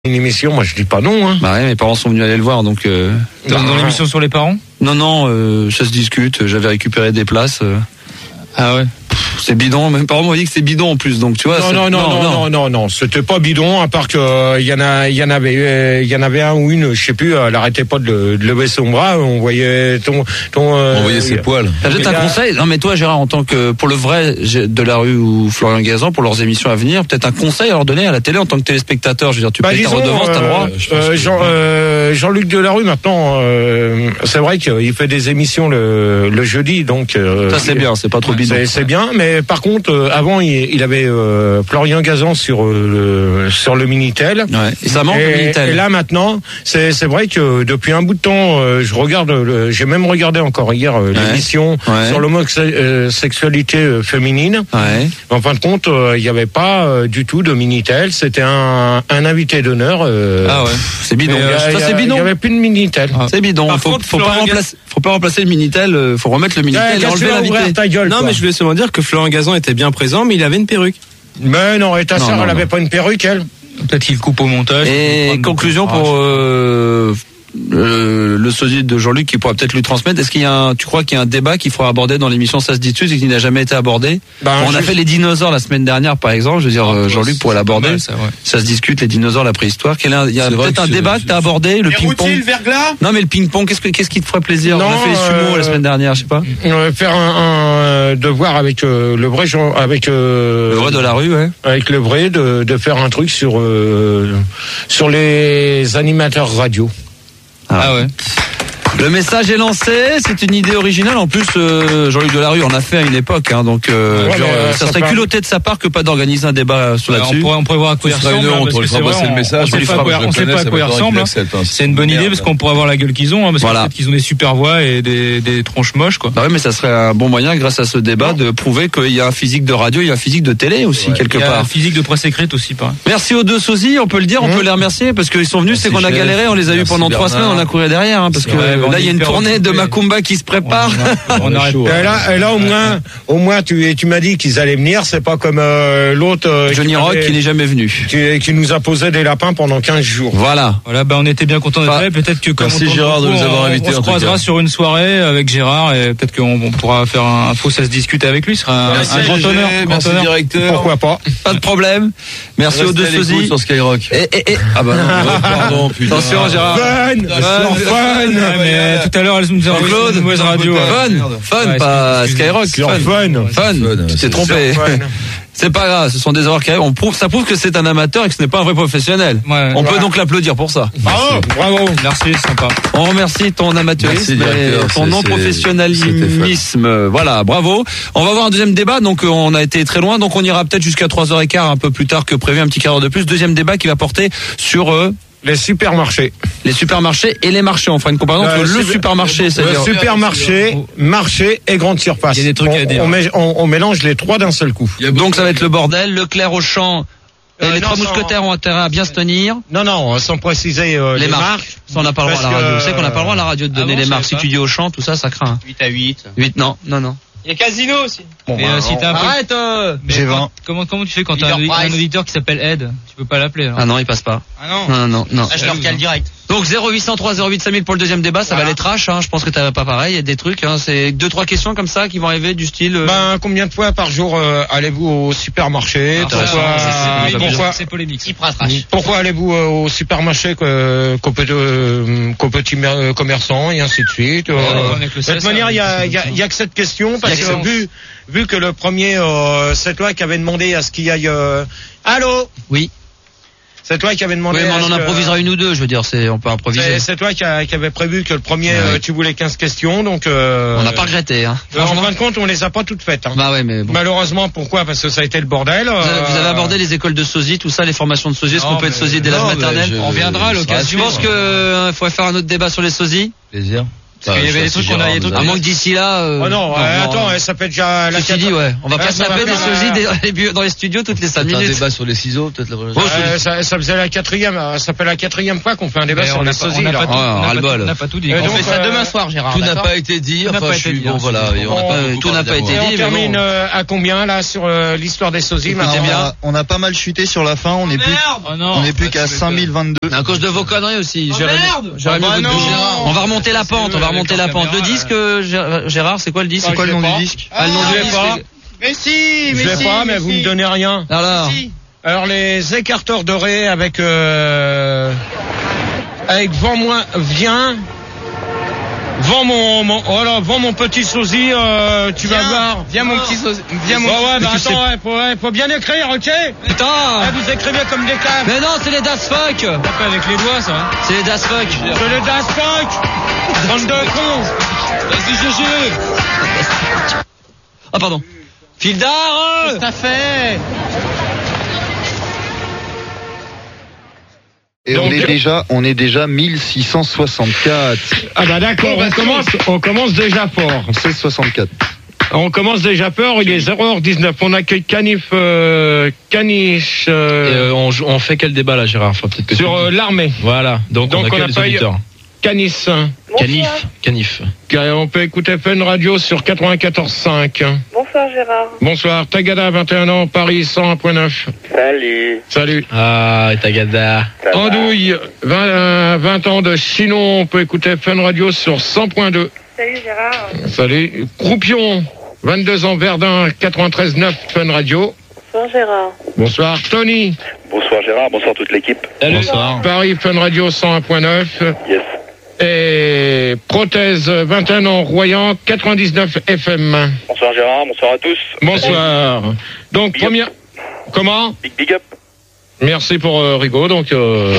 une émission, moi je dis pas non. Hein. Bah ouais, mes parents sont venus aller le voir, donc. Dans l'émission sur les parents ? Non, ça se discute. J'avais récupéré des places. Ah ouais. C'est bidon. Mes parents m'ont dit que c'est bidon en plus, donc tu vois. Non, c'était pas bidon, à part que il y en avait un ou une, je sais plus, elle arrêtait pas de lever son bras, on voyait on voyait ses poils. T'as peut-être un conseil? Non, mais toi, Gérard, en tant que, pour le vrai de la rue ou Florian Gazan, pour leurs émissions à venir, peut-être un conseil à leur donner à la télé en tant que téléspectateur. Je veux dire, tu payes ta redevance, t'as le droit. Jean-Luc Delarue, maintenant, c'est vrai qu'il fait des émissions le jeudi, donc. Ça, c'est bien, c'est pas trop bidon. C'est bien, mais par contre, avant, il avait Florian Gazan sur le Minitel. Ouais. Et ça manque le Minitel. Et là maintenant, c'est vrai que depuis un bout de temps, je regarde, j'ai même regardé encore hier l'émission sur l'homosexualité féminine. Ouais. En fin de compte, il n'y avait pas du tout de Minitel. C'était un invité d'honneur. Ah ouais. C'est bidon. Ça c'est bidon. Il n'y avait plus de Minitel. C'est bidon. Faut pas remplacer le Minitel. Faut remettre le Minitel et enlever l'invité. Ta gueule, non, quoi. mais je voulais seulement dire que Florian Gazan était bien présent, mais il avait une perruque. Mais non, et ta sœur, elle avait pas une perruque, elle. Peut-être qu'il coupe au montage. Et conclusion pour le sosie de Jean-Luc qui pourra peut-être lui transmettre. Est-ce tu crois qu'il y a un débat qu'il faudra aborder dans l'émission Ça se dit dessus et qui n'a jamais été abordé? On a fait les dinosaures la semaine dernière, par exemple. Je veux dire, Jean-Luc pourrait l'aborder. Ça se discute, les dinosaures, la préhistoire. Il y a peut-être un débat que t'as abordé, le ping-pong. Le verglas. Non, mais le ping-pong, qu'est-ce qui te ferait plaisir? Non, on a fait les sumo la semaine dernière, je sais pas. Faire un devoir avec le vrai Jean, avec le vrai de la rue, ouais. Avec le vrai de faire un truc sur les animateurs radio. Ah ouais. Le message est lancé, c'est une idée originale. En plus, Jean-Luc Delarue en a fait à une époque, hein, donc ça serait culotté de sa part que pas d'organiser un débat là-dessus. On pourrait voir à quoi il ressemble. On sait pas à quoi il ressemble. C'est une bonne idée parce qu'on pourrait voir la gueule qu'ils ont, parce qu'en fait, qu'ils ont des super voix et des tronches moches, quoi. Bah oui, mais ça serait un bon moyen, grâce à ce débat, de prouver qu'il y a un physique de radio, il y a un physique de télé aussi, quelque part. Il y a un physique de presse écrite aussi, pareil. Merci aux deux sosies, on peut le dire, on peut les remercier parce qu'ils sont venus, c'est qu'on a galéré, on les a eu pendant 3 semaines, on a couru derrière, parce que là, il y a une tournée de Macumba qui se prépare. On arrête. Et là, au moins, tu m'as dit qu'ils allaient venir. C'est pas comme l'autre. Johnny Rock qui n'est jamais venu. Qui nous a posé des lapins pendant 15 jours. Voilà, on était bien contents d'être là. Peut-être que comme Gérard de nous avoir invités. On se croisera sur une soirée avec Gérard et peut-être qu'on pourra faire un faux ça se discute avec lui. Ce sera un grand honneur. Merci directeur. Pourquoi pas? Pas de problème. Merci aux deux sosies. Sur Skyrock. Ah bah non. Pardon, putain. Attention, Gérard. Fun. Mais tout à l'heure, elle nous a envoyé une mauvaise radio. Fun, pas Skyrock. Fun. Tu t'es trompé. C'est pas grave, ce sont des erreurs qui arrivent. Ça prouve que c'est un amateur et que ce n'est pas un vrai professionnel. On peut donc l'applaudir pour ça. Bravo. Merci, sympa. On remercie ton amateurisme et ton non-professionnalisme. Voilà, bravo. On va voir un deuxième débat. Donc, on a été très loin. Donc, on ira peut-être jusqu'à 3h15, un peu plus tard que prévu, un petit quart d'heure de plus. Deuxième débat qui va porter sur les supermarchés. Les supermarchés et les marchés. On fera une comparaison entre le supermarché, c'est-à-dire le supermarché, marché et grande surface. Il y a des trucs à dire. On mélange les trois d'un seul coup. Donc ça va être le bordel. Leclerc, Auchan et les trois mousquetaires ont intérêt à bien se tenir. Non, sans préciser les marques. Ça, on n'a pas le droit à la radio. Vous savez qu'on n'a pas le droit à la radio de donner les marques. Si tu dis Auchan, tout ça, ça craint. 8-8. 8, non. Il y a Casino aussi. Mais si t'as arrête. J'ai 20. Comment tu fais quand t'as un auditeur qui s'appelle Ed? Tu peux pas l'appeler. Hein. Ah non, il passe pas. Ah non. Je leur cale direct. Donc 0803 08 5000 pour le deuxième débat, ça va aller trash, hein. Je pense que t'as pas pareil, il y a des trucs, hein. C'est 2-3 questions comme ça qui vont arriver du style. Combien de fois par jour allez-vous au supermarché? C'est polémique. Pourquoi allez-vous au supermarché qu'au petit commerçant et ainsi de suite? De toute manière, il y a que cette question parce que vu que le premier, c'est toi qui avait demandé à ce qu'il y aille. Allô? Oui. C'est toi qui avais demandé. Oui, mais on en improvisera une ou deux, je veux dire, on peut improviser. C'est toi qui avait prévu que le premier, tu voulais 15 questions, donc. On n'a pas regretté, hein. En fin de compte, on les a pas toutes faites, hein. Bah ouais, mais bon. Malheureusement, pourquoi? Parce que ça a été le bordel. Vous avez abordé les écoles de sosie, tout ça, les formations de sosie, est-ce qu'on peut être sosie dès l'âge maternel? On reviendra à l'occasion. Tu penses que faudrait faire un autre débat sur les sosies? Plaisir. Parce qu'il y avait des trucs qu'on a, à moins que d'ici là. Oh non, attends, ça fait déjà la dit, ouais. On va pas se taper des sosies dans les studios toutes les 5 minutes. Un débat sur les ciseaux, peut-être la ça faisait ça fait la 4e fois qu'on fait un débat sur les sosies. On n'a pas tout dit. On fait ça demain soir, Gérard. Tout n'a pas été dit. Enfin, bon, voilà. Tout n'a pas été dit. On termine à combien, là, sur l'histoire des sosies? On a pas mal chuté sur la fin. On n'est plus qu'à 5022. À cause de vos conneries aussi. On va remonter la pente. Le disque, Gérard, c'est quoi le disque? C'est quoi le nom du disque? Le nom du disque. Mais si, je l'ai pas, mais vous me donnez rien. Alors les écarteurs dorés avec vent moins vient. Vends mon petit sosie, tu vas voir. Viens mon petit sosie. Faut bien écrire, ok? Putain! Vous écrivez comme des caves. Mais non, c'est les Das Fuck! Pas avec les doigts, ça. C'est les Das Fuck. C'est les Das Fuck! Bande de cons! Vas-y, GG! Ah, pardon. Fildar! Qu'est-ce que t'as fait? Et donc, on est déjà 1664. Ah bah d'accord, on commence déjà fort. 1664. On commence déjà fort, il est 0h19. On accueille Caniche. On fait quel débat là, Gérard? Sur l'armée. Voilà. Donc on accueille les auditeurs. Canif. Bonsoir. On peut écouter Fun Radio sur 94.5. Bonsoir Gérard. Bonsoir. Tagada, 21 ans, Paris 101.9. Salut. Ah, Tagada. Andouille, 20 ans de Chinon. On peut écouter Fun Radio sur 100.2. Salut Gérard. Salut. Croupion, 22 ans, Verdun, 93.9 Fun Radio. Bonsoir Gérard. Bonsoir Tony. Bonsoir Gérard, bonsoir toute l'équipe. Bonsoir. Paris Fun Radio 101.9. Yes. Et Prothèse, 21 ans, Royan, 99 FM. Bonsoir Gérard, bonsoir à tous. Bonsoir. Donc big première... Up. Comment? Big up. Merci pour Rigaud, donc...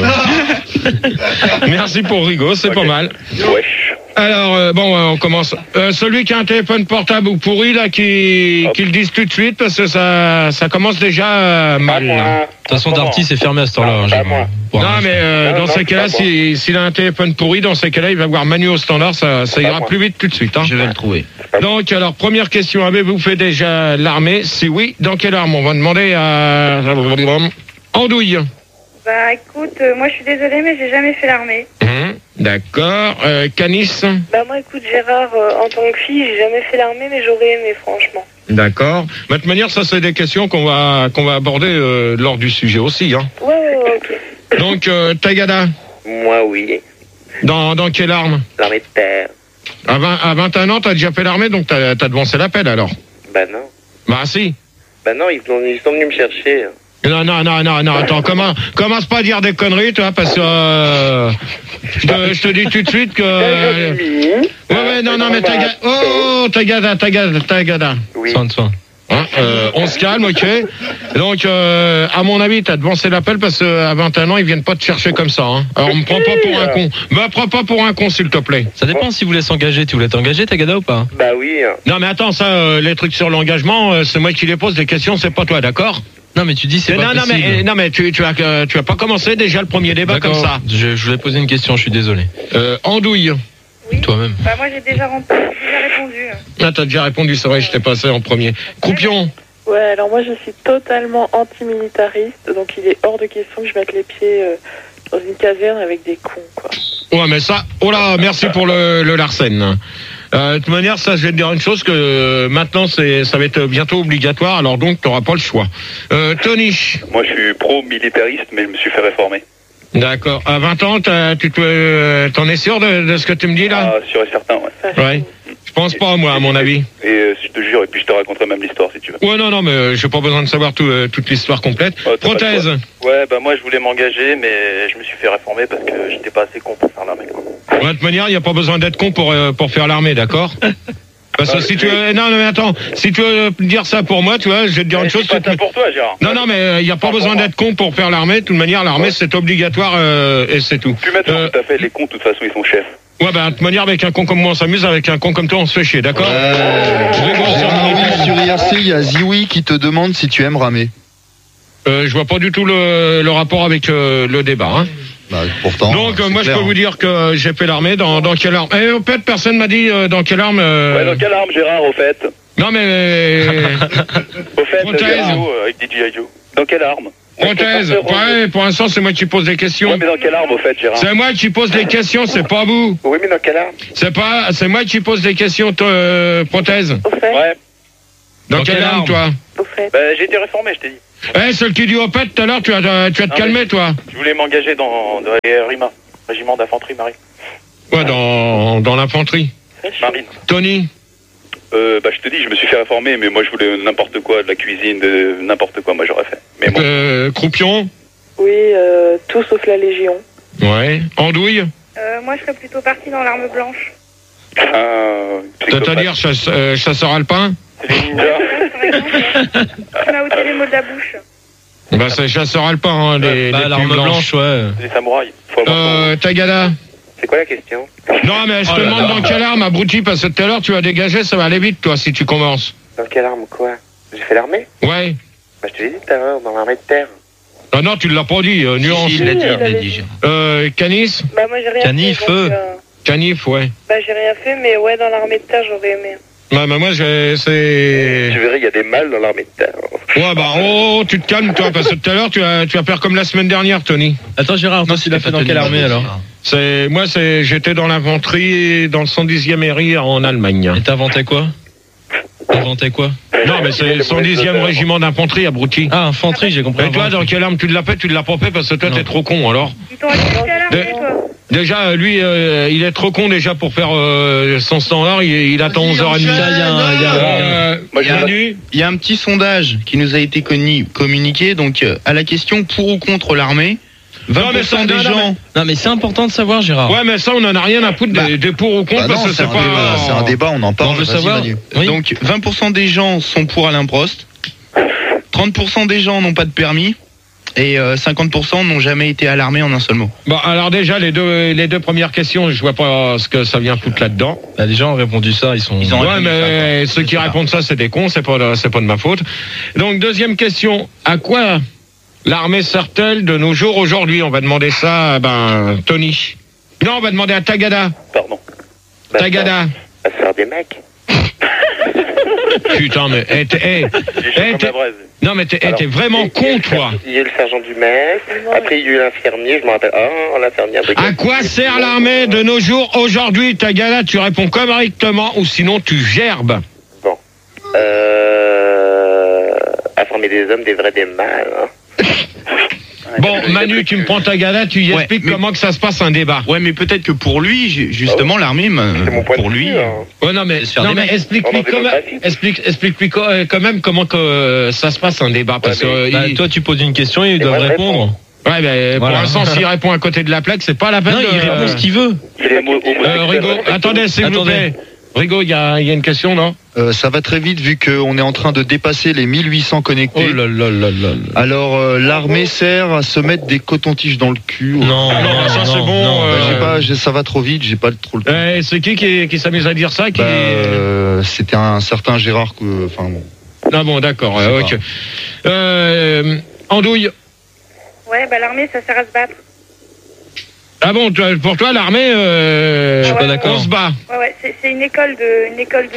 Merci pour Rigaud, c'est pas mal. Wesh. Alors, on commence. Celui qui a un téléphone portable ou pourri, là, qui le dise tout de suite, parce que ça commence déjà mal. De toute façon, Darty, c'est fermé à ce temps-là. Non, mais dans ces cas-là, s'il a un téléphone pourri, dans ces cas-là, il va voir Manu au standard, ça ira plus vite tout de suite. Hein. Je vais le trouver. Donc, alors, première question, avez-vous fait déjà l'armée? Si oui, dans quelle arme? On va demander à... Andouille. Bah écoute, moi je suis désolée, mais j'ai jamais fait l'armée. D'accord. Canis? Bah moi écoute Gérard, en tant que fille, j'ai jamais fait l'armée, mais j'aurais aimé franchement. D'accord. De toute manière, ça c'est des questions qu'on va aborder lors du sujet aussi. Hein. Ouais, ok. Donc, Tagada? Moi oui. Dans quelle arme? L'armée de terre. À 21 ans, t'as déjà fait l'armée, donc t'as devancé l'appel alors? Bah non. Bah si. Bah non, ils sont venus me chercher. Non, attends, commence pas à dire des conneries, toi, parce que je te dis tout de suite que... Ouais, non, mais Tagada. Oui. Soin. Hein, on se calme, ok. Donc, à mon avis, t'as devancé l'appel parce qu'à 21 ans, ils viennent pas te chercher comme ça. Hein. Alors, me prends pas pour un con. Me prends pas pour un con, s'il te plaît. Ça dépend si vous voulez s'engager. Tu voulais t'engager, Tagada, ou pas? Bah oui. Non, mais attends, ça, les trucs sur l'engagement, c'est moi qui les pose des questions, c'est pas toi, d'accord? Non, mais tu dis c'est pas possible. Non, mais tu as pas commencé déjà le premier débat comme ça. Je voulais poser une question, je suis désolé. Andouille. Oui. Toi-même. Bah moi j'ai déjà répondu. Ah, t'as déjà répondu, c'est vrai, je t'ai passé en premier. Croupion. Ouais, alors moi je suis totalement antimilitariste, donc il est hors de question que je mette les pieds dans une caserne avec des cons, quoi. Ouais, mais ça... Oh là, merci pour le Larsen. De toute manière, ça, je vais te dire une chose, que maintenant, ça va être bientôt obligatoire, alors donc, t'auras pas le choix. Tony. Moi, je suis pro-militariste, mais je me suis fait réformer. D'accord. À 20 ans, t'en es sûr de ce que tu me dis, là? Ah, sûr et certain, ouais. Ouais. Je pense pas, moi, à mon avis. Et je te jure, et puis je te raconterai même l'histoire, si tu veux. Ouais, non, mais j'ai pas besoin de savoir toute l'histoire complète. Prothèse. Ouais, bah moi, je voulais m'engager, mais je me suis fait réformer parce que j'étais pas assez con pour faire l'armée, quoi. Ouais, de toute manière, il n'y a pas besoin d'être con pour faire l'armée, d'accord? Parce que si tu veux... Non, mais attends. Si tu veux dire ça pour moi, tu vois, je vais te dire une chose... C'est pas ça pour toi, Gérard. Non, mais il n'y a pas besoin d'être con pour faire l'armée. De toute manière, l'armée, c'est obligatoire et c'est tout. Tu mets tout à fait. Les cons, de toute façon, ils sont chefs. Ouais, bah, de toute manière, avec un con comme moi, on s'amuse. Avec un con comme toi, on se fait chier, d'accord? Sur IRC, il y a Zioui qui te demande si tu aimes ramer. Je vois pas du tout le rapport avec le débat, hein. Pourtant. Donc moi je peux vous dire que j'ai fait l'armée dans quelle arme. Au fait personne m'a dit dans quelle arme. Ouais, dans quelle arme Gérard au fait. Non mais. Au fait Gérard, avec DJ Joe. Dans quelle arme? Prothèse. Ouais, pour l'instant c'est moi qui pose des questions. Ouais, mais dans quelle arme au fait Gérard? C'est moi qui pose des questions, c'est pas vous. Oui, mais dans quelle arme? C'est moi qui pose des questions, Prothèse. Au fait. Ouais. Dans quelle arme toi? Au fait. J'ai été réformé, je t'ai dit. Seul qui dit au fait tout à l'heure, tu vas te calmer toi. Je voulais m'engager dans les RIMA, régiment d'infanterie marine. Ouais, dans l'infanterie. Marine. Tony? Je te dis, je me suis fait réformer, mais moi je voulais n'importe quoi, de la cuisine, de n'importe quoi, moi j'aurais fait. Mais bon. Croupion? Oui, tout sauf la Légion. Ouais. Andouille? Moi je serais plutôt parti dans l'arme blanche. C'est-à-dire chasseur alpin? C'est les ninjas. Tu m'as ôté les mots de la bouche. Bah c'est chasseur alpin, l'arme blanche, ouais. Les samouraïs. Tagada? C'est quoi la question? Non mais je te demande dans quelle arme, abruti, parce que tout à l'heure tu vas dégager, ça va aller vite toi si tu commences. Dans quelle arme quoi? J'ai fait l'armée? Ouais. Bah je te l'ai dit tout à l'heure, dans l'armée de terre. Ah non, tu l'as pas dit, nuance. Il l'a dit. Canis? Bah moi j'ai rien Canif, fait. Donc, Canif, ouais. Bah j'ai rien fait, mais ouais, dans l'armée de terre j'aurais aimé. Bah moi c'est... Tu verrais, il y a des mâles dans l'armée de terre. Ouais bah tu te calmes toi, parce que tout à l'heure tu vas faire comme la semaine dernière, Tony. Attends Gérard, toi tu l'as fait dans quelle armée alors? J'étais dans l'infanterie dans le 110e RI en Allemagne. Et t'inventais quoi? Non mais c'est le 110e régiment d'infanterie abruti. Ah, infanterie, j'ai compris. Et toi dans quelle arme tu l'as fait? Tu l'as pas fait parce que toi t'es trop con alors. Ils t'ont dit quelle armée toi? Déjà lui il est trop con déjà pour faire son standard, il attend 11h30. Il y a un petit sondage qui nous a été communiqué, donc à la question pour ou contre l'armée. 20% des gens. Non mais c'est important de savoir Gérard. Ouais mais ça on en a rien à foutre des pour ou contre parce que c'est pas. C'est un débat, on en parle. On veut savoir. Oui. Donc 20% des gens sont pour Alain Prost. 30% des gens n'ont pas de permis. Et 50% n'ont jamais été à l'armée en un seul mot. Bon alors déjà les deux premières questions, je vois pas ce que ça vient foutre là-dedans. Bah, les gens ont répondu ça, ils ont ouais mais ceux qui répondent ça c'est des cons, c'est pas de ma faute. Donc deuxième question, à quoi l'armée sert-elle de nos jours aujourd'hui? On va demander ça à Tony. Non, on va demander à Tagada. Pardon. Tagada. Ça sert des mecs. Putain mais non mais t'es vraiment con toi. Il y a le sergent du mec, après il y a eu l'infirmier, je me rappelle. L'infirmier. À quoi sert l'armée de nos jours aujourd'hui? Tagada, tu réponds correctement ou sinon tu gerbes. Bon. À former des hommes, des vrais, des mâles. Bon, Manu, tu me prends Tagada, tu y expliques comment que ça se passe un débat. Ouais, mais peut-être que pour lui, justement, l'armée, pour lui. Ouais, non, mais explique-lui quand même comment que ça se passe un débat. Parce que toi, tu poses une question et ils doivent répondre. Ouais, mais pour l'instant, s'il répond à côté de la plaque, c'est pas la peine. Non, il répond ce qu'il veut. Rigo, attendez, s'il vous plaît. Rigo, il y a une question, non? Ça va très vite vu qu'on est en train de dépasser les 1800 connectés. Oh là là là là. Alors l'armée sert à se mettre des cotons-tiges dans le cul. Non, ça c'est bon. Ça va trop vite, j'ai pas trop le temps. C'est qui s'amuse à dire ça C'était un certain Gérard. Enfin bon. Ah bon, d'accord. Ok. Andouille. Ouais, l'armée ça sert à se battre. Ah bon, pour toi l'armée, je suis pas d'accord. On se bat. Ouais, c'est une école de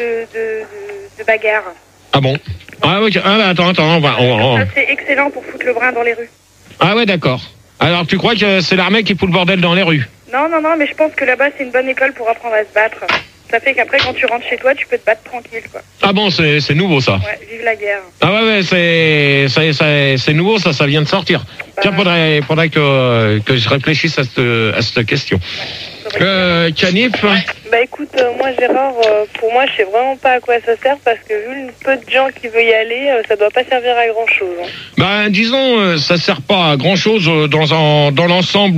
bagarre. Ah bon. Ah ok. Attends, Ça c'est excellent pour foutre le brin dans les rues. Ah ouais, d'accord. Alors tu crois que c'est l'armée qui fout le bordel dans les rues? Non, mais je pense que là-bas c'est une bonne école pour apprendre à se battre. Ça fait qu'après quand tu rentres chez toi, tu peux te battre tranquille quoi. Ah bon, c'est nouveau ça. Ouais, vive la guerre. Ah ouais, c'est nouveau ça vient de sortir. Tiens, faudrait que je réfléchisse à cette question. Canif. Bah écoute, moi Gérard, pour moi je sais vraiment pas à quoi ça sert parce que vu le peu de gens qui veulent y aller, ça doit pas servir à grand chose. Disons, ça sert pas à grand chose dans l'ensemble.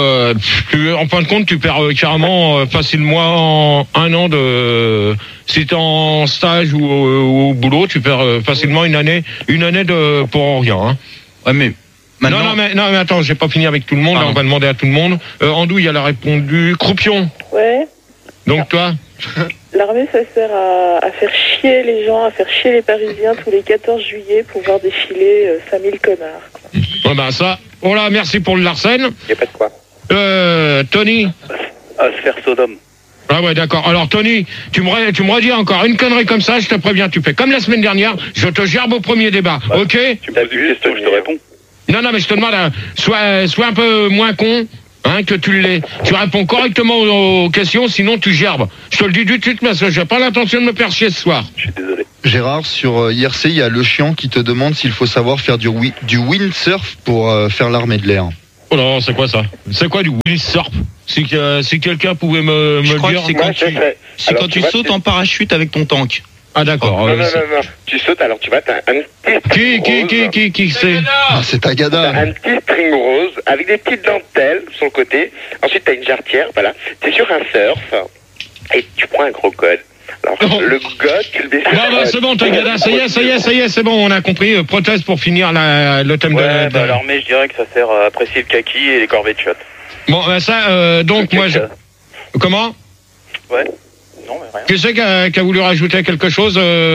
En fin de compte, tu perds carrément facilement un an de. Si t'es en stage ou au boulot, tu perds facilement une année pour rien. Hein. Ouais, mais. Maintenant... Non mais attends, j'ai pas fini avec tout le monde, là, on va demander à tout le monde. Andouille, elle a répondu Croupion. Ouais. Donc toi? L'armée ça sert à faire chier les gens, à faire chier les Parisiens tous les 14 juillet pour voir défiler 5000 connards. Ouais ça. Oh là, merci pour le Larsen. Y a pas de quoi. Tony. À se faire Sodome. Ah ouais, d'accord. Alors Tony, tu me redis encore une connerie comme ça, je te préviens, tu fais comme la semaine dernière, je te gerbe au premier débat, ok? Tu me poses une question, je te réponds. Non, mais je te demande, sois un peu moins con, hein, que tu l'es. Tu réponds correctement aux questions, sinon tu gerbes. Je te le dis tout de suite, parce que j'ai pas l'intention de me faire chier ce soir. Je suis désolé. Gérard, sur IRC, il y a le chiant qui te demande s'il faut savoir faire du windsurf pour faire l'armée de l'air. Oh non, c'est quoi ça? C'est quoi du windsurf? Si quelqu'un pouvait me le dire. C'est quand tu sautes en parachute avec ton tank. Ah d'accord. Non. Tu sautes, alors tu vas, t'as un petit... Qui c'est? Ah, c'est Tagada. T'as un petit string rose avec des petites dentelles sur le côté. Ensuite, t'as une jarretière, voilà. T'es sur un surf et tu prends un gros code. Alors, le god, tu le descends. Non, c'est bon, Tagada, ça y est, c'est bon, on a compris. Prothèse pour finir le thème de... l'armée, je dirais que ça sert à apprécier le kaki et les corvées de shot. Bon, ça, donc, moi, Comment? Ouais. Non, mais rien. Qui c'est qui a voulu rajouter quelque chose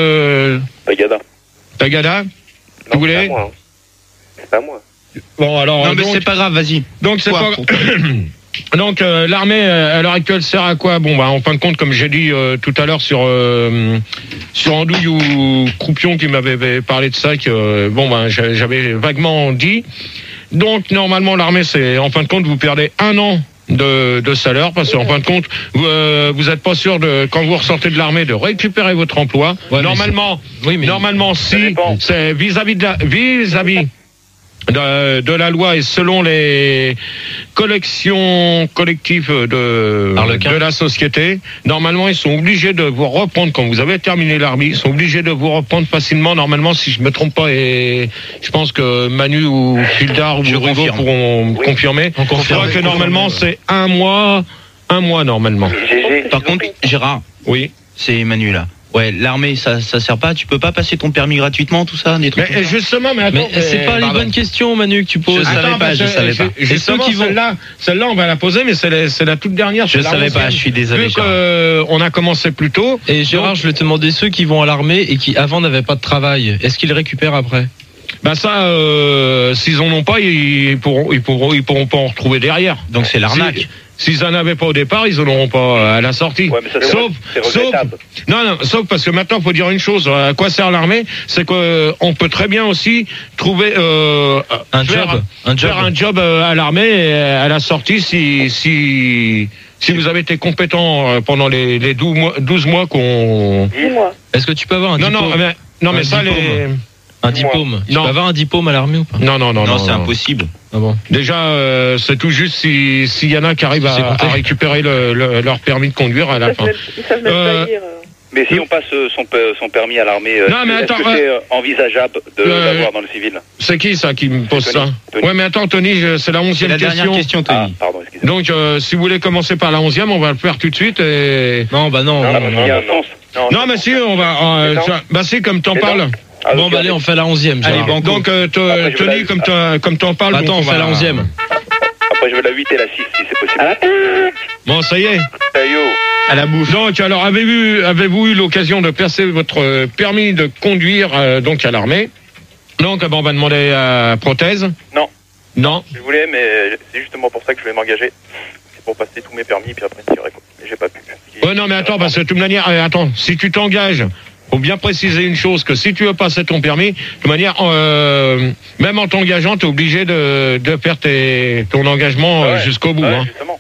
Tagada Tu voulais? C'est pas moi. Bon, alors... Non, mais c'est pas grave, vas-y. Donc, c'est pas... Donc l'armée à l'heure actuelle sert à quoi? Bon, en fin de compte, comme j'ai dit tout à l'heure sur Andouille ou Croupion qui m'avait parlé de ça, que j'avais vaguement dit. Donc normalement l'armée, c'est en fin de compte vous perdez 1 an de salaire, parce qu'en fin de compte vous êtes pas sûr de, quand vous ressortez de l'armée, de récupérer votre emploi. Ouais, normalement si c'est vis-à-vis de la loi et selon les collections collectives de la société, normalement ils sont obligés de vous reprendre quand vous avez terminé l'armée, ils sont obligés de vous reprendre facilement, normalement, si je me trompe pas, et je pense que Manu ou Fildar ou Rigo pourront confirmer. Je crois que normalement c'est un mois normalement. Par contre, Gérard, oui, c'est Manu là. Ouais, l'armée, ça sert pas. Tu peux pas passer ton permis gratuitement, tout ça, des trucs. Mais justement, mais attends. Mais c'est pas les bonnes questions, Manu, que tu poses. Je savais pas. Justement, celle-là, on va la poser, mais c'est la toute dernière. Je savais pas. Je suis désolé. Vu qu'on a commencé plus tôt. Et Gérard, je vais te demander ceux qui vont à l'armée et qui avant n'avaient pas de travail. Est-ce qu'ils récupèrent après? Bah ça, s'ils en ont pas, ils pourront pas en retrouver derrière. Donc c'est l'arnaque. S'ils en avaient pas au départ, ils en auront pas à la sortie. Ouais, mais ça, sauf parce que maintenant, faut dire une chose. À quoi sert l'armée? C'est que on peut très bien aussi trouver faire un job à l'armée et à la sortie si vous avez été compétent pendant les 12 mois qu'on... 10 mois. Est-ce que tu peux avoir un diplôme? Mais ça, un diplôme. Tu peux avoir un diplôme à l'armée ou pas? Non, c'est impossible. Ah bon. Déjà, c'est tout juste s'il y en a qui arrivent à récupérer leur permis de conduire à la fin. Ils savent même pas lire. Mais si on passe son permis à l'armée, est-ce que c'est envisageable de l'avoir dans le civil? C'est qui ça qui me pose ça? Ouais, mais attends, Tony, c'est la 11e question. La dernière question, Tony. Ah, pardon, excusez-moi. Donc, si vous voulez commencer par la 11e, on va le faire tout de suite. Et... Non, il y a un sens. Non, mais si, on va... si, comme t'en parles... Bon, allez, on fait la 11e. Allez, bon, donc, Tony, comme t'en parles... Attends, on fait la 11e. Après, je veux la 8 et la 6, si c'est possible. Bon, ça y est. À la bouche. Donc, alors, avez-vous eu l'occasion de passer votre permis de conduire donc à l'armée? Donc, on va demander à Prothèse. Non. Je voulais, mais c'est justement pour ça que je vais m'engager. C'est pour passer tous mes permis, puis après tirer, quoi. Mais j'ai pas pu. Non, mais attends, parce que de toute manière, si tu t'engages, faut bien préciser une chose, que si tu veux passer ton permis, de toute manière, même en t'engageant, t'es obligé de faire ton engagement jusqu'au bout. Justement.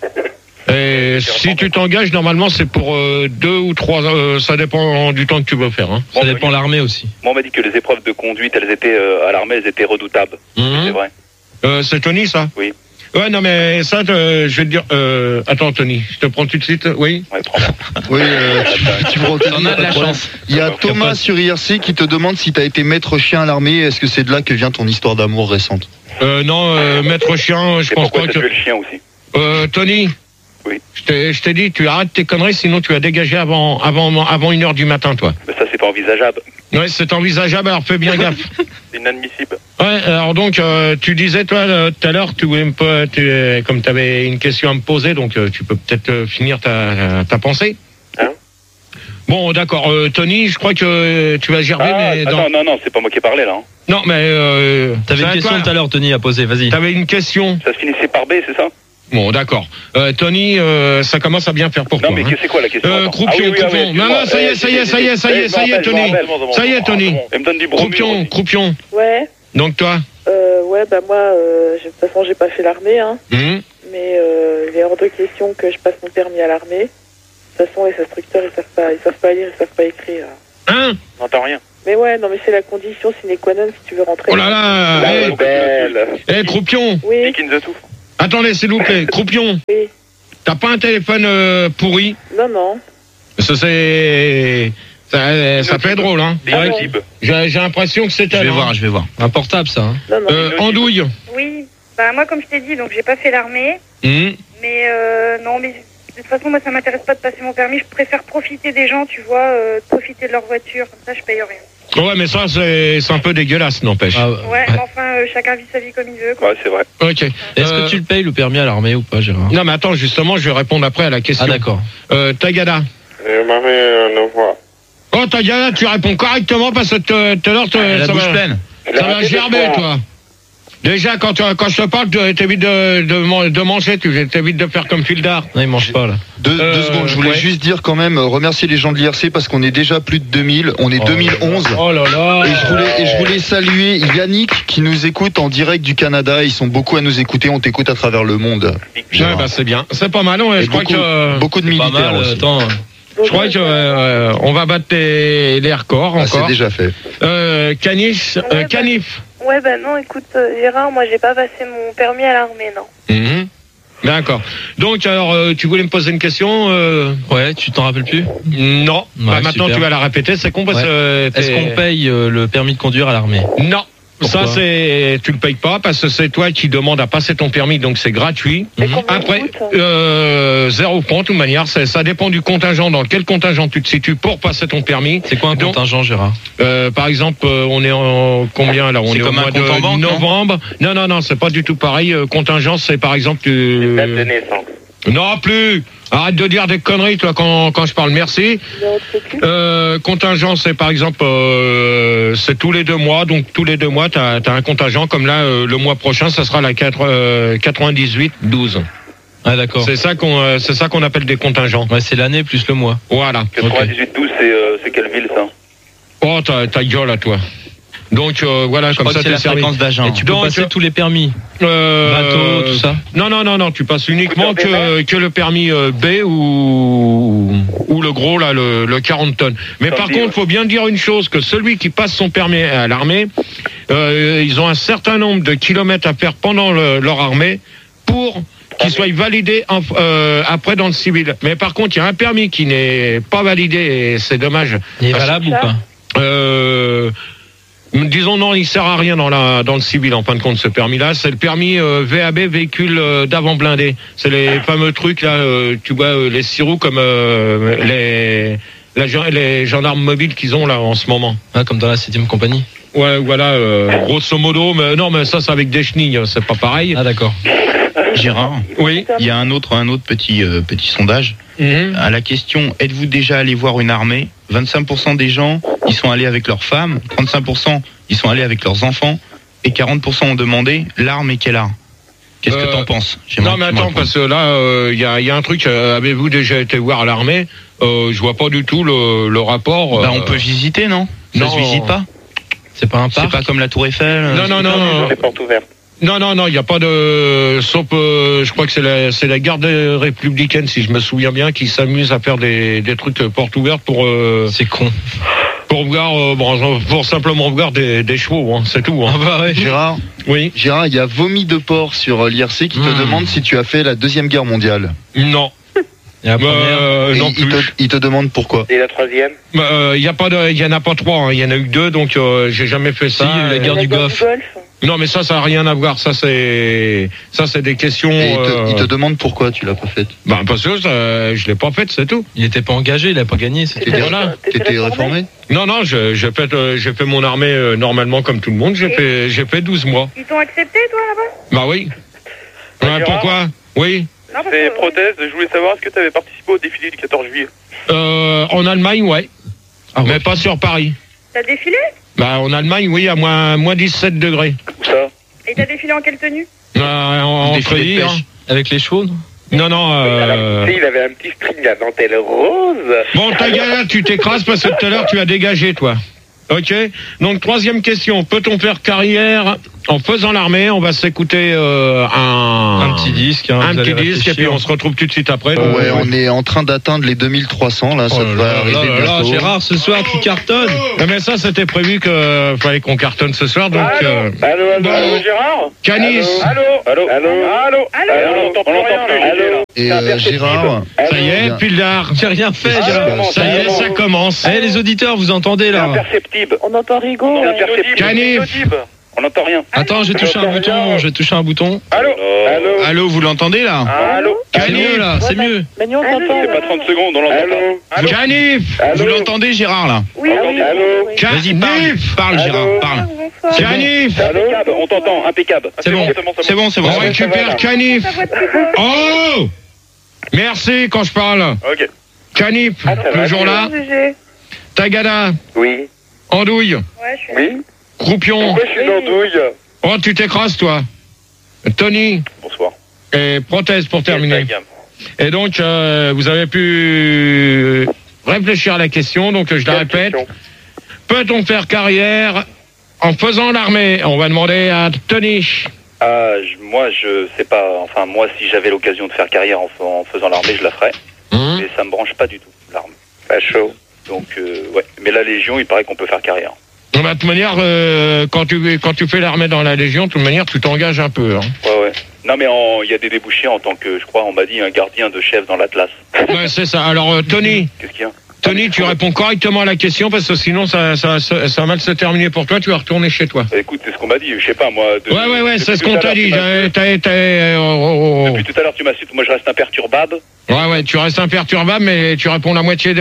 Et si tu t'engages, normalement, c'est pour 2 ou 3 ça dépend du temps que tu veux faire. Hein. Ça dépend de l'armée aussi. Moi, on m'a dit que les épreuves de conduite, elles étaient à l'armée, elles étaient redoutables. C'est vrai. C'est Tony, ça? Oui. Ouais, non, mais ça, je vais te dire... attends, Tony, je te prends tout de suite, oui? Ouais, prends-moi. Oui, tu prends On a de la chance. Il y a Thomas sur IRC qui te demande si t'as été maître chien à l'armée. Est-ce que c'est de là que vient ton histoire d'amour récente? Non, maître chien, je pense pas que... Et pourquoi t'as tué le chien aussi? Tony? Oui. Je t'ai dit, tu arrêtes tes conneries, sinon tu vas dégager avant 1h du matin, toi. Mais ça, c'est pas envisageable. Ouais, c'est envisageable, alors fais bien gaffe. C'est inadmissible. Ouais, alors donc, tu disais, toi, tout à l'heure, tu voulais comme tu avais une question à me poser, donc tu peux peut-être finir ta pensée. Hein? Bon, d'accord. Tony, je crois que tu vas gerber, mais... Non, c'est pas moi qui ai parlé, là. Hein. Non, mais... T'avais une question tout à l'heure, Tony, à poser, vas-y. T'avais une question. Ça se finissait par B, c'est ça? Bon, d'accord. Tony, ça commence à bien faire pour toi. Non, mais c'est quoi la question Croupion. Non, ça y est, Tony. Ça y est, Tony. Elle me donne du bromure. Croupion. Ouais. Donc toi Ouais, bah moi, de toute façon, j'ai pas fait l'armée, hein. Mais il est hors de question que je passe mon permis à l'armée. De toute façon, les instructeurs, ils savent pas lire, ils savent pas écrire. Hein? J'entends rien. Mais ouais, non, mais c'est la condition sine qua non si tu veux rentrer. Oh là là, Croupion. Oui. Attendez, s'il vous plaît, Croupion. Oui. T'as pas un téléphone pourri? Non. Ça peut être drôle, hein. J'ai l'impression que c'est je vais voir. Un portable, ça. Hein. Non. Andouille. Oui. Bah moi, comme je t'ai dit, donc j'ai pas fait l'armée. Mais non, mais de toute façon, moi, ça m'intéresse pas de passer mon permis. Je préfère profiter des gens, tu vois, profiter de leur voiture. Comme ça, je paye rien. Ouais, mais ça, c'est un peu dégueulasse, n'empêche. Ouais, mais enfin, chacun vit sa vie comme il veut, quoi. Ouais, c'est vrai. Ok. Est-ce que tu le payes, le permis à l'armée, ou pas, Gérard? Non, mais attends, justement, je vais répondre après à la question. Ah, d'accord. Tagada. Oh, Tagada, tu réponds correctement parce que tout à l'heure, la bouche pleine. Ça va gerber, toi. Déjà, quand je te parle, t'évites de manger, t'évites de faire comme Fildar. Non, il mange pas, là. Deux secondes, je voulais juste dire quand même, remercier les gens de l'IRC parce qu'on est déjà plus de 2000, on est 2011. Oh là là. Et je voulais saluer Yannick qui nous écoute en direct du Canada, ils sont beaucoup à nous écouter, on t'écoute à travers le monde. Ouais, bah c'est bien, c'est pas mal, je crois que... Beaucoup de militaires aussi. Je crois que on va battre les records encore. C'est déjà fait. Canif. Ouais, bah non, écoute, Gérard, moi j'ai pas passé mon permis à l'armée, non. D'accord. Donc, alors, tu voulais me poser une question Ouais, tu t'en rappelles plus? Non. Ouais, maintenant, super. tu vas la répéter, c'est con parce que... Est-ce qu'on paye le permis de conduire à l'armée? Non. Pourquoi? Ça, tu le payes pas parce que c'est toi qui demandes à passer ton permis, donc c'est gratuit. Après, 0 francs, de toute manière, ça dépend du contingent, dans quel contingent tu te situes pour passer ton permis. C'est quoi un contingent, Gérard? Par exemple, on est en combien là? On est au mois de novembre. Non, c'est pas du tout pareil. Contingent, c'est par exemple date de naissance. Non, plus. Arrête de dire des conneries, toi, quand je parle. Merci. Contingent, c'est par exemple, c'est tous les 2 mois. Donc, tous les 2 mois, t'as un contingent. Comme là, le mois prochain, ça sera la 98-12. Ah, d'accord. C'est ça qu'on appelle des contingents. Ouais, c'est l'année plus le mois. Voilà. 98-12, c'est quelle ville, ça? Oh, ta gueule à toi. Donc voilà, comme ça c'est la fréquence d'agent. Et tu peux passer tous les permis, bateau, tout ça. Non, tu passes uniquement que le permis B ou le gros là, le 40 tonnes. Mais par contre, faut bien dire une chose, que celui qui passe son permis à l'armée, ils ont un certain nombre de kilomètres à faire pendant leur armée pour qu'ils soient validés après dans le civil. Mais par contre, il y a un permis qui n'est pas validé et c'est dommage. Il est valable ou pas? Disons non, il sert à rien dans le civil en fin de compte ce permis-là. C'est le permis VAB, véhicule d'avant blindé. C'est les fameux trucs là, tu vois les 6 roues comme les gendarmes mobiles qu'ils ont là en ce moment. Ah, comme dans la 7e compagnie. Ouais, voilà, grosso modo. Mais non, mais ça c'est avec des chenilles, c'est pas pareil. Ah d'accord. Gérard, oui. Il y a un autre petit sondage. À la question, êtes-vous déjà allé voir une armée? 25% des gens, ils sont allés avec leurs femmes, 35% ils sont allés avec leurs enfants, et 40% ont demandé l'arme et quelle arme? Qu'est-ce que t'en penses? Non mais attends, parce que là, il y a un truc, avez-vous déjà été voir l'armée? Je vois pas du tout le rapport. On peut visiter, non? Ça se visite pas? C'est pas un parc? C'est pas comme la Tour Eiffel? Non. Les portes ouvertes. Non, il n'y a pas de... Sauf, je crois que c'est la garde républicaine, si je me souviens bien, qui s'amuse à faire des trucs portes ouvertes pour... C'est con. Pour voir, pour simplement voir des chevaux, hein, c'est tout. Hein. Ah bah ouais. Gérard, oui. Gérard, il y a Vomi de Porc sur l'IRC qui te demande si tu as fait la 2e guerre mondiale. Non. Non plus. Il te demande pourquoi. Et la 3e? Il y en a pas 3, hein. Il y en a eu 2, donc j'ai jamais fait ça. Si, la guerre du Golfe. Non, mais ça n'a rien à voir. Ça c'est des questions. Et il te demande pourquoi tu l'as pas faite. Parce que je l'ai pas faite, c'est tout. Il était pas engagé, il a pas gagné. T'étais réformé? Non, j'ai fait mon armée normalement comme tout le monde. J'ai fait 12 mois. Ils t'ont accepté, toi, là-bas? Bah oui. Pourquoi? Oui. C'est prothèse. Je voulais savoir, est-ce que tu avais participé au défilé du 14 juillet? En Allemagne, ouais. Mais pas sur Paris. T'as défilé? En Allemagne, oui, à moins 17 degrés. Où ça? Et t'as défilé en quelle tenue? En treillis, hein. Avec les chevaux, non? Non, il avait un petit string à dentelle rose. Bon, Tagada, tu t'écrases parce que tout à l'heure, tu as dégagé, toi. Ok. Donc, troisième question. Peut-on faire carrière en faisant l'armée? On va s'écouter un petit disque. Un petit disque, et puis on se retrouve tout de suite après. Ouais, on est en train d'atteindre les 2300, là. Ça devrait arriver bientôt. Gérard, ce soir, tu cartonnes. Mais ça, c'était prévu qu'il fallait qu'on cartonne ce soir. Donc, Allô, Gérard? Canis. Allô. On n'entend plus rien. Et Gérard. Ça y est, Pildar. J'ai rien fait, Gérard. Ça y est, ça commence. Eh, les auditeurs, vous entendez, là? Imperceptible. On entend Rigaud. Canif. On n'entend rien. Attends, j'ai touché un bouton. Allô, vous l'entendez là? Allô. Canif, là, c'est mieux. Magnon, on t'entend. C'est pas 30 secondes, on l'entend pas. Canif. Vous l'entendez, Gérard là? Oui. Vas-y, parle Gérard, parle. Canif. Impeccable, on t'entend, impeccable. C'est bon. On récupère Canif. Oh. Merci quand je parle. Ok. Canif, toujours là. Tagada. Oui. Andouille. Ouais, je suis Oui. Croupion. Pourquoi je suis dans douille? Oh, tu t'écrases, toi. Tony. Bonsoir. Et Prothèse pour terminer. Et donc, vous avez pu réfléchir à la question, donc je la répète. Peut-on faire carrière en faisant l'armée? On va demander à Tony. Moi, je sais pas. Enfin, moi, si j'avais l'occasion de faire carrière en faisant l'armée, je la ferais. Mais ça me branche pas du tout, l'armée. Pas chaud. Donc, ouais. Mais la Légion, il paraît qu'on peut faire carrière. De toute manière, quand tu fais l'armée dans la Légion, de toute manière, tu t'engages un peu. Hein. Ouais. Non, mais il y a des débouchés en tant que, je crois, on m'a dit, un gardien de chef dans l'Atlas. Ouais, c'est ça. Alors, Tony. Qu'est-ce qu'il y a? Tony, tu réponds correctement à la question parce que sinon ça va mal se terminer pour toi. Tu vas retourner chez toi. Écoute, c'est ce qu'on m'a dit. Je sais pas moi. Ouais, c'est ce qu'on t'a dit. Depuis tout à l'heure, tu m'as su. Moi, je reste imperturbable. Ouais, tu restes imperturbable, mais tu réponds la moitié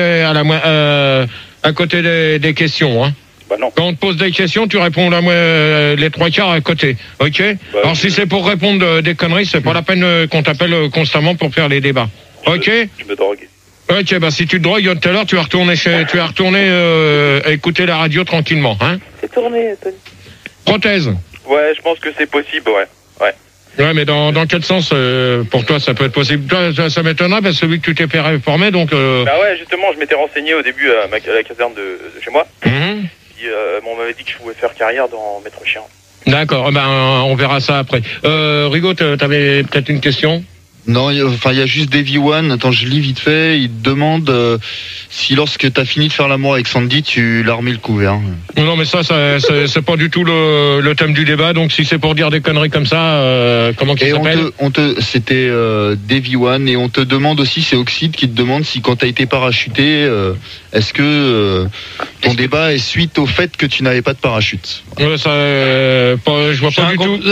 à côté des questions. Hein. Bah non. Quand on te pose des questions, tu réponds les trois quarts à côté. Ok. Alors si c'est pour répondre des conneries, c'est pas la peine qu'on t'appelle constamment pour faire les débats. Ok. Je me drogue. Ok, si tu te drogues tout à l'heure, tu vas retourner écouter la radio tranquillement, hein. C'est tourné, Tony. Prothèse. Ouais, je pense que c'est possible, ouais. Ouais, mais dans quel sens pour toi ça peut être possible? Toi, ça m'étonnerait parce que vu que tu t'es fait réformer, donc. Bah ouais, justement, je m'étais renseigné au début à la caserne de chez moi. Puis, on m'avait dit que je pouvais faire carrière dans Maître Chien. D'accord, on verra ça après. Rigaud, t'avais peut-être une question? Non, il y a juste Davy One. Attends, je lis vite fait. Il te demande si lorsque t'as fini de faire l'amour avec Sandy, tu l'as remis le couvert. Non, mais ça c'est pas du tout le thème du débat. Donc si c'est pour dire des conneries comme ça, comment qu'il s'appelle? C'était Davy One, et on te demande aussi, c'est Oxide qui te demande si quand t'as été parachuté, est-ce que ton débat est suite au fait que tu n'avais pas de parachute? Ouais, je vois pas du tout.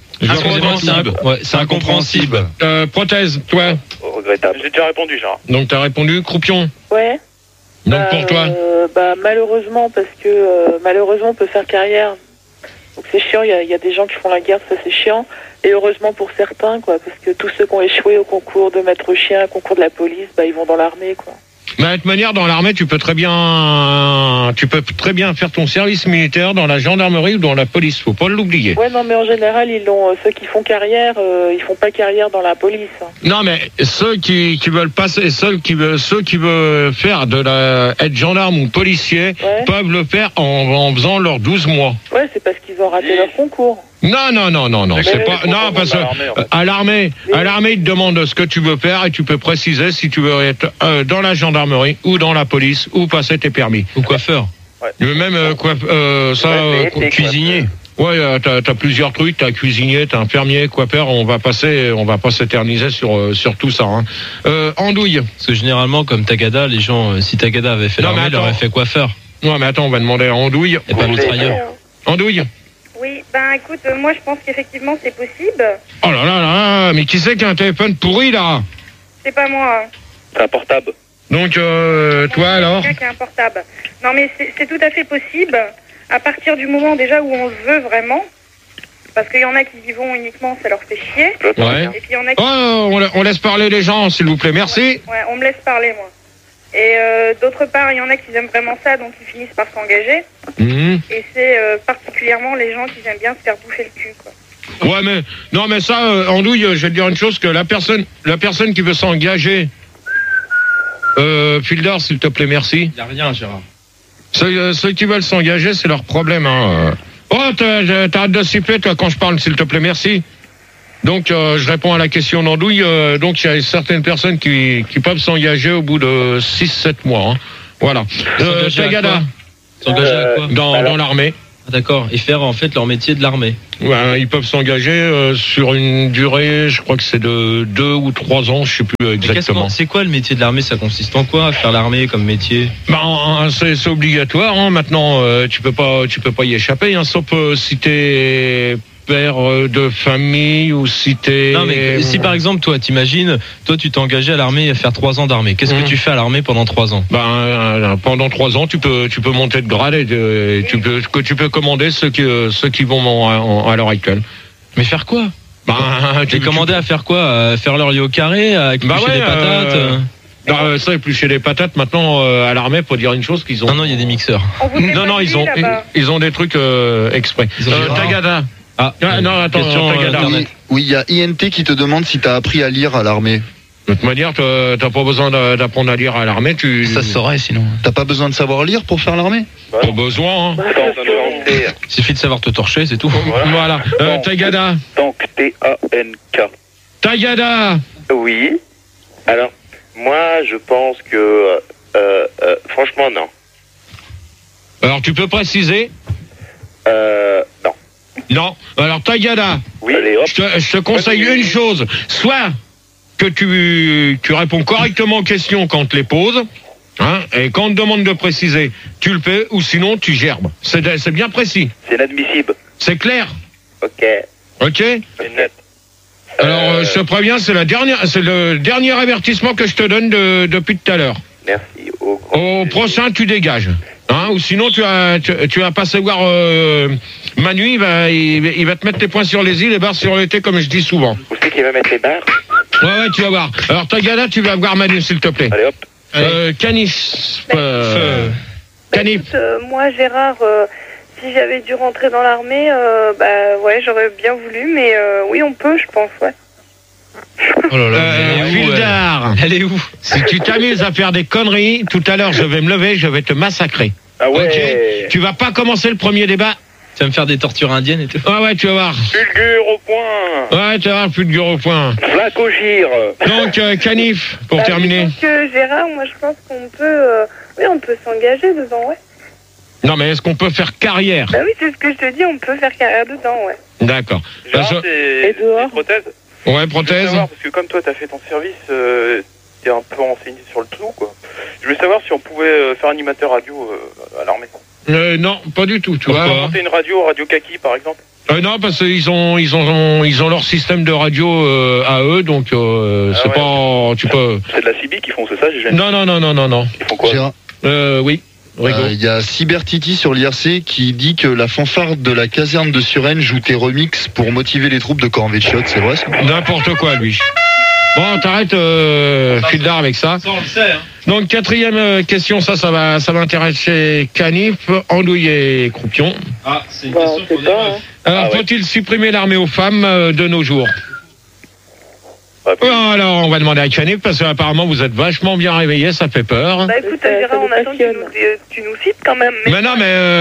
C'est incompréhensible. Prothèse, toi? Regrettable. J'ai déjà répondu, Gérard. Donc t'as répondu, Croupion? Ouais. Donc pour toi? Malheureusement, parce que malheureusement on peut faire carrière. Donc c'est chiant, il y a des gens qui font la guerre, ça c'est chiant. Et heureusement pour certains, quoi, parce que tous ceux qui ont échoué au concours de maître chien, au concours de la police, ils vont dans l'armée, quoi. Mais de toute manière, dans l'armée, tu peux très bien faire ton service militaire dans la gendarmerie ou dans la police. Faut pas l'oublier. Ouais, non, mais en général, ceux qui font carrière, ils font pas carrière dans la police. Hein. Non, mais ceux qui veulent passer, ceux qui veulent faire être gendarme ou policier, peuvent le faire en faisant leurs 12 mois. Ouais, c'est parce qu'ils ont raté leur concours. Non, c'est pas. Non, parce que à l'armée, ils te demandent ce que tu veux faire et tu peux préciser si tu veux être dans la gendarmerie ou dans la police ou passer tes permis. Ou coiffeur. Ouais. Même cuisinier. Ouais, t'as plusieurs trucs. T'as cuisinier, t'as infirmier, coiffeur. On va pas s'éterniser sur tout ça. Hein. Andouille. Parce que généralement, comme Tagada, les gens, si Tagada avait fait l'armée, il aurait fait coiffeur. Non, mais attends, on va demander à Andouille. Et pas mitrailleur. Andouille. Oui, écoute, moi je pense qu'effectivement c'est possible. Oh là, mais qui c'est qui a un téléphone pourri là? C'est pas moi. C'est un portable. Donc, toi alors? C'est quelqu'un qui a un portable. Non mais c'est tout à fait possible, à partir du moment déjà où on le veut vraiment. Parce qu'il y en a qui y vont uniquement, ça leur fait chier. Ouais. Et puis il y en a qui... on laisse parler les gens, s'il vous plaît, merci. Ouais, on me laisse parler moi. Et d'autre part, il y en a qui aiment vraiment ça, donc ils finissent par s'engager. Et c'est particulièrement les gens qui aiment bien se faire bouffer le cul, quoi. Ouais, mais non, mais ça, Andouille, je vais te dire une chose, que la personne qui veut s'engager, Fildar, s'il te plaît, merci. Il y a rien, Gérard. Ceux qui veulent s'engager, c'est leur problème. Hein. Oh, t'arrêtes de siffler, toi, quand je parle, s'il te plaît, merci. Donc, je réponds à la question d'Andouille. Donc, il y a certaines personnes qui peuvent s'engager au bout de 6-7 mois. Hein. Voilà. Tagada. S'engager à quoi ? Dans l'armée. Ah, d'accord. Et faire, en fait, leur métier de l'armée. Ouais, ils peuvent s'engager sur une durée, je crois que c'est de 2 ou 3 ans, je sais plus exactement. C'est quoi le métier de l'armée ? Ça consiste en quoi, faire l'armée comme métier ? C'est obligatoire. Hein. Maintenant, tu peux pas y échapper, hein, sauf si t'es père de famille ou si t'es... Non, mais si par exemple, toi, t'imagines, tu t'es engagé à l'armée à faire 3 ans d'armée. Qu'est-ce que tu fais à l'armée pendant 3 ans ? Pendant 3 ans, tu peux monter de grade et tu peux commander ceux qui vont à l'heure actuelle. Mais faire quoi ? Tu commandé à faire quoi ? À faire leur lit au carré, à éplucher des patates ça, éplucher des patates, maintenant, à l'armée, pour dire une chose qu'ils ont... Non, il y a des mixeurs. Non, ils ont des trucs exprès. Tagada. Non, attends, oui, il y a INT qui te demande si t'as appris à lire à l'armée. De toute manière, t'as pas besoin d'apprendre à lire à l'armée, Ça se saurait sinon. T'as pas besoin de savoir lire pour faire l'armée ? Pas besoin, hein. Il suffit de savoir te torcher, c'est tout. Voilà. Tagada. Donc, T-A-N-K. Tagada. Oui. Alors, moi, je pense que... franchement, non. Alors, tu peux préciser ? Non. Non. Alors, Tagada, oui. Je te conseille une chose. Soit que tu réponds correctement aux questions quand on te les pose, hein, et quand on te demande de préciser, tu le fais, ou sinon tu gerbes. C'est bien précis. C'est inadmissible. C'est clair. Ok. C'est net. Alors, je te préviens, c'est le dernier avertissement que je te donne depuis tout à l'heure. Merci. Au prochain, tu dégages. Hein, ou sinon, tu vas passer voir Manu, il va te mettre les poings sur les i, les barres sur le t, comme je dis souvent. Vous savez qu'il va mettre les barres ? Ouais, tu vas voir. Alors, Tagada, tu vas voir Manu, s'il te plaît. Allez, hop. Canif. Écoute, moi, Gérard, si j'avais dû rentrer dans l'armée, ouais, j'aurais bien voulu, mais oui, on peut, je pense, ouais. Oh là là, Fildar, elle est où ? Si tu t'amuses à faire des conneries, tout à l'heure je vais me lever, je vais te massacrer. Ah ouais. Okay. Tu vas pas commencer le premier débat. Tu vas me faire des tortures indiennes et tout. Ah ouais, tu vas voir. Fulgure au point. Ouais, tu vas voir, fulgure au point. Flacogire. Donc, Canif, pour terminer. Donc, Gérard, moi je pense qu'on peut... oui, on peut s'engager dedans, ouais. Non, mais est-ce qu'on peut faire carrière ? Bah oui, c'est ce que je te dis, on peut faire carrière dedans, ouais. D'accord. Gérard, c'est des prothèses ? Ouais, prothèse. Parce que comme toi, t'as fait ton service, t'es un peu renseigné sur le tout, quoi. Je voulais savoir si on pouvait faire animateur radio à l'armée. Non, pas du tout, tu vois. Monter une radio Kaki, par exemple. Non, parce qu'ils ont leur système de radio à eux, donc c'est pas, tu peux. C'est de la CB qui font, c'est ça, j'ai Non. Ils font quoi ? Oui. Il y a Cybertiti sur l'IRC qui dit que la fanfare de la caserne de Suresnes joue tes remixes pour motiver les troupes de Cornvet-Chiottes, c'est vrai ça ? N'importe quoi, lui. Bon, t'arrêtes, Fildar, avec ça. Ça, on le sait, hein. Donc, 4e question, ça va intéresser Canif, Andouille et Croupion. Ah, c'est une question pour hein. Alors, faut-il supprimer l'armée aux femmes de nos jours ? Alors, on va demander à Canif, parce qu'apparemment, vous êtes vachement bien réveillés, ça fait peur. Bah écoute, Gérard, on attend que tu nous cites quand même. Mais non,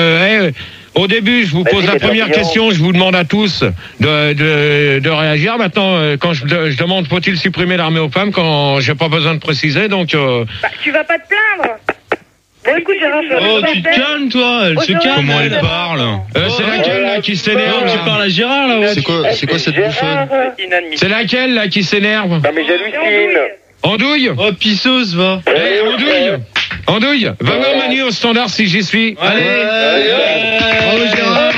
au début, je vous pose la première question, je vous demande à tous de réagir. Maintenant, quand je demande faut-il supprimer l'armée aux femmes, quand j'ai pas besoin de préciser, donc... Bah, tu vas pas te plaindre. Bon, écoute, Gérard, tu te calmes, toi, elle se calme. Comment elle parle ? C'est laquelle, là, qui s'énerve ? Tu parles à Gérard, là, ouais. C'est quoi cette bouffonne ? C'est laquelle, là, qui s'énerve ? Non, mais j'hallucine. Andouille ? Oh, pisseuse, va. Andouille, va voir Manu au standard si j'y suis. Allez. Bravo, Gérard.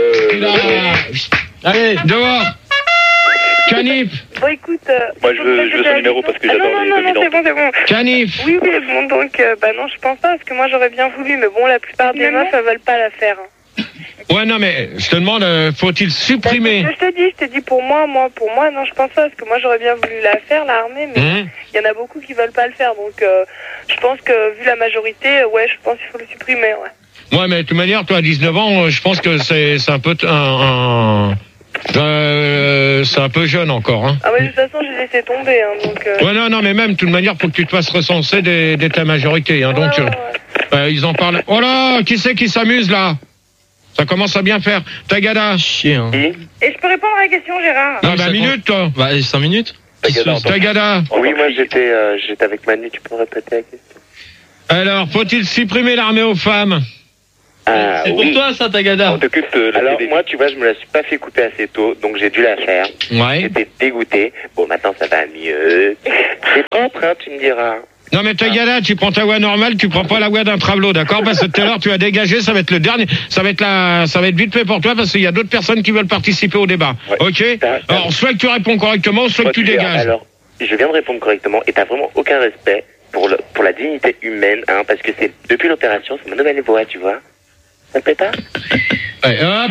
Allez, dehors. Canif. Bon, écoute... Moi, je veux son numéro parce que j'adore les dominantes. c'est bon. Canif. Oui, bon, donc, non, je pense pas, parce que moi, j'aurais bien voulu, mais bon, la plupart des meufs, elles veulent pas la faire. Ouais, non, mais je te demande, faut-il supprimer... Je te dis pour moi, non, je pense pas, parce que moi, j'aurais bien voulu la faire, l'armée, mais il y en a beaucoup qui veulent pas le faire, donc je pense que, vu la majorité, ouais, je pense qu'il faut le supprimer, ouais. Ouais, mais de toute manière, toi, à 19 ans, je pense que c'est un peu C'est un peu jeune encore. Hein. Ah, mais de toute façon, je les ai laissé tomber. Hein, donc, Ouais, non, mais même, de toute manière, faut que tu te fasses recenser dès ta majorité. Hein, donc, ils en parlent. Oh là, qui c'est qui s'amuse là? Ça commence à bien faire. Tagada. Chien. Et je peux répondre à la question, Gérard? Non, bah, minute, toi. Bah, 5 minutes. Tagada. Oui, moi j'étais avec Manu, tu peux me répéter la question? Alors, faut-il supprimer l'armée aux femmes? C'est pour toi ça, Tagada. On t'occupe de la Alors moi, tu vois, je me la suis pas fait couper assez tôt, donc j'ai dû la faire. Ouais. J'étais dégoûté. Bon, maintenant ça va mieux. C'est propre, hein, tu me diras. Non mais Tagada, tu prends ta voix normale, tu prends pas la voix d'un travelot, d'accord? Parce que tout à l'heure tu as dégagé, ça va être le dernier, ça va être vite fait pour toi parce qu'il y a d'autres personnes qui veulent participer au débat. Ouais. Ok? Alors soit que tu réponds correctement, soit que tu dégages. Alors, je viens de répondre correctement et t'as vraiment aucun respect pour la dignité humaine, hein, parce que c'est depuis l'opération, c'est ma nouvelle voix, tu vois. Ça te plaît pas? Ouais, hop,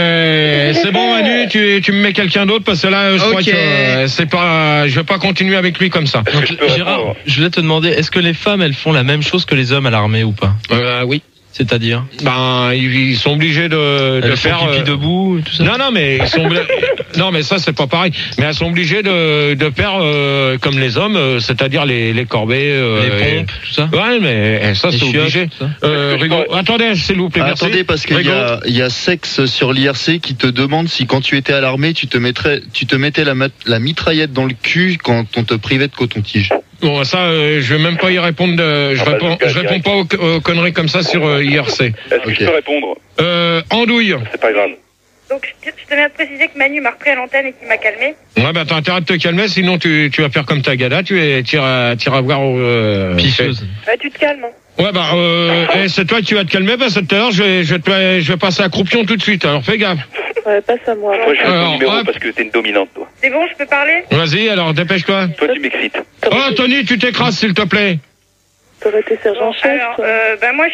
c'est bon Manu, tu me mets quelqu'un d'autre parce que là je crois que c'est pas, je vais pas continuer avec lui comme ça. Donc, Gérard, je voulais te demander, est-ce que les femmes elles font la même chose que les hommes à l'armée ou pas? Oui. C'est-à-dire? Ben, ils sont obligés de faire pipi debout et tout ça. Non, mais ils sont non, mais ça c'est pas pareil. Mais elles sont obligées de faire comme les hommes, c'est-à-dire les corvées, les pompes, tout ça. Ouais, mais ça c'est obligé. Attendez, s'il vous plaît. Attendez, parce qu'il y a Sexe sur l'IRC qui te demande si quand tu étais à l'armée, tu te mettais la mitraillette dans le cul quand on te privait de coton-tige. Bon, ça, je vais même pas y répondre. Je réponds pas aux conneries comme ça sur IRC. Est-ce que je peux répondre? Andouille. C'est pas grave. Donc, je tenais à te préciser que Manu m'a repris à l'antenne et qu'il m'a calmé. Ouais, bah, t'as intérêt de te calmer, sinon tu vas faire comme Tagada, tu iras voir Picheuse. Ouais, tu te calmes. Hein. Ouais, bah, c'est toi qui vas te calmer, parce que tout à l'heure, je vais passer à Croupion tout de suite, alors fais gaffe. Ouais, passe à moi. Moi, je veux ton numéro parce que t'es une dominante, toi. C'est bon, je peux parler? Vas-y, alors, dépêche-toi. Toi, tu m'excites. Oh, Tony, tu t'écrases, s'il te plaît. T'aurais été sergent-chef. Alors, moi,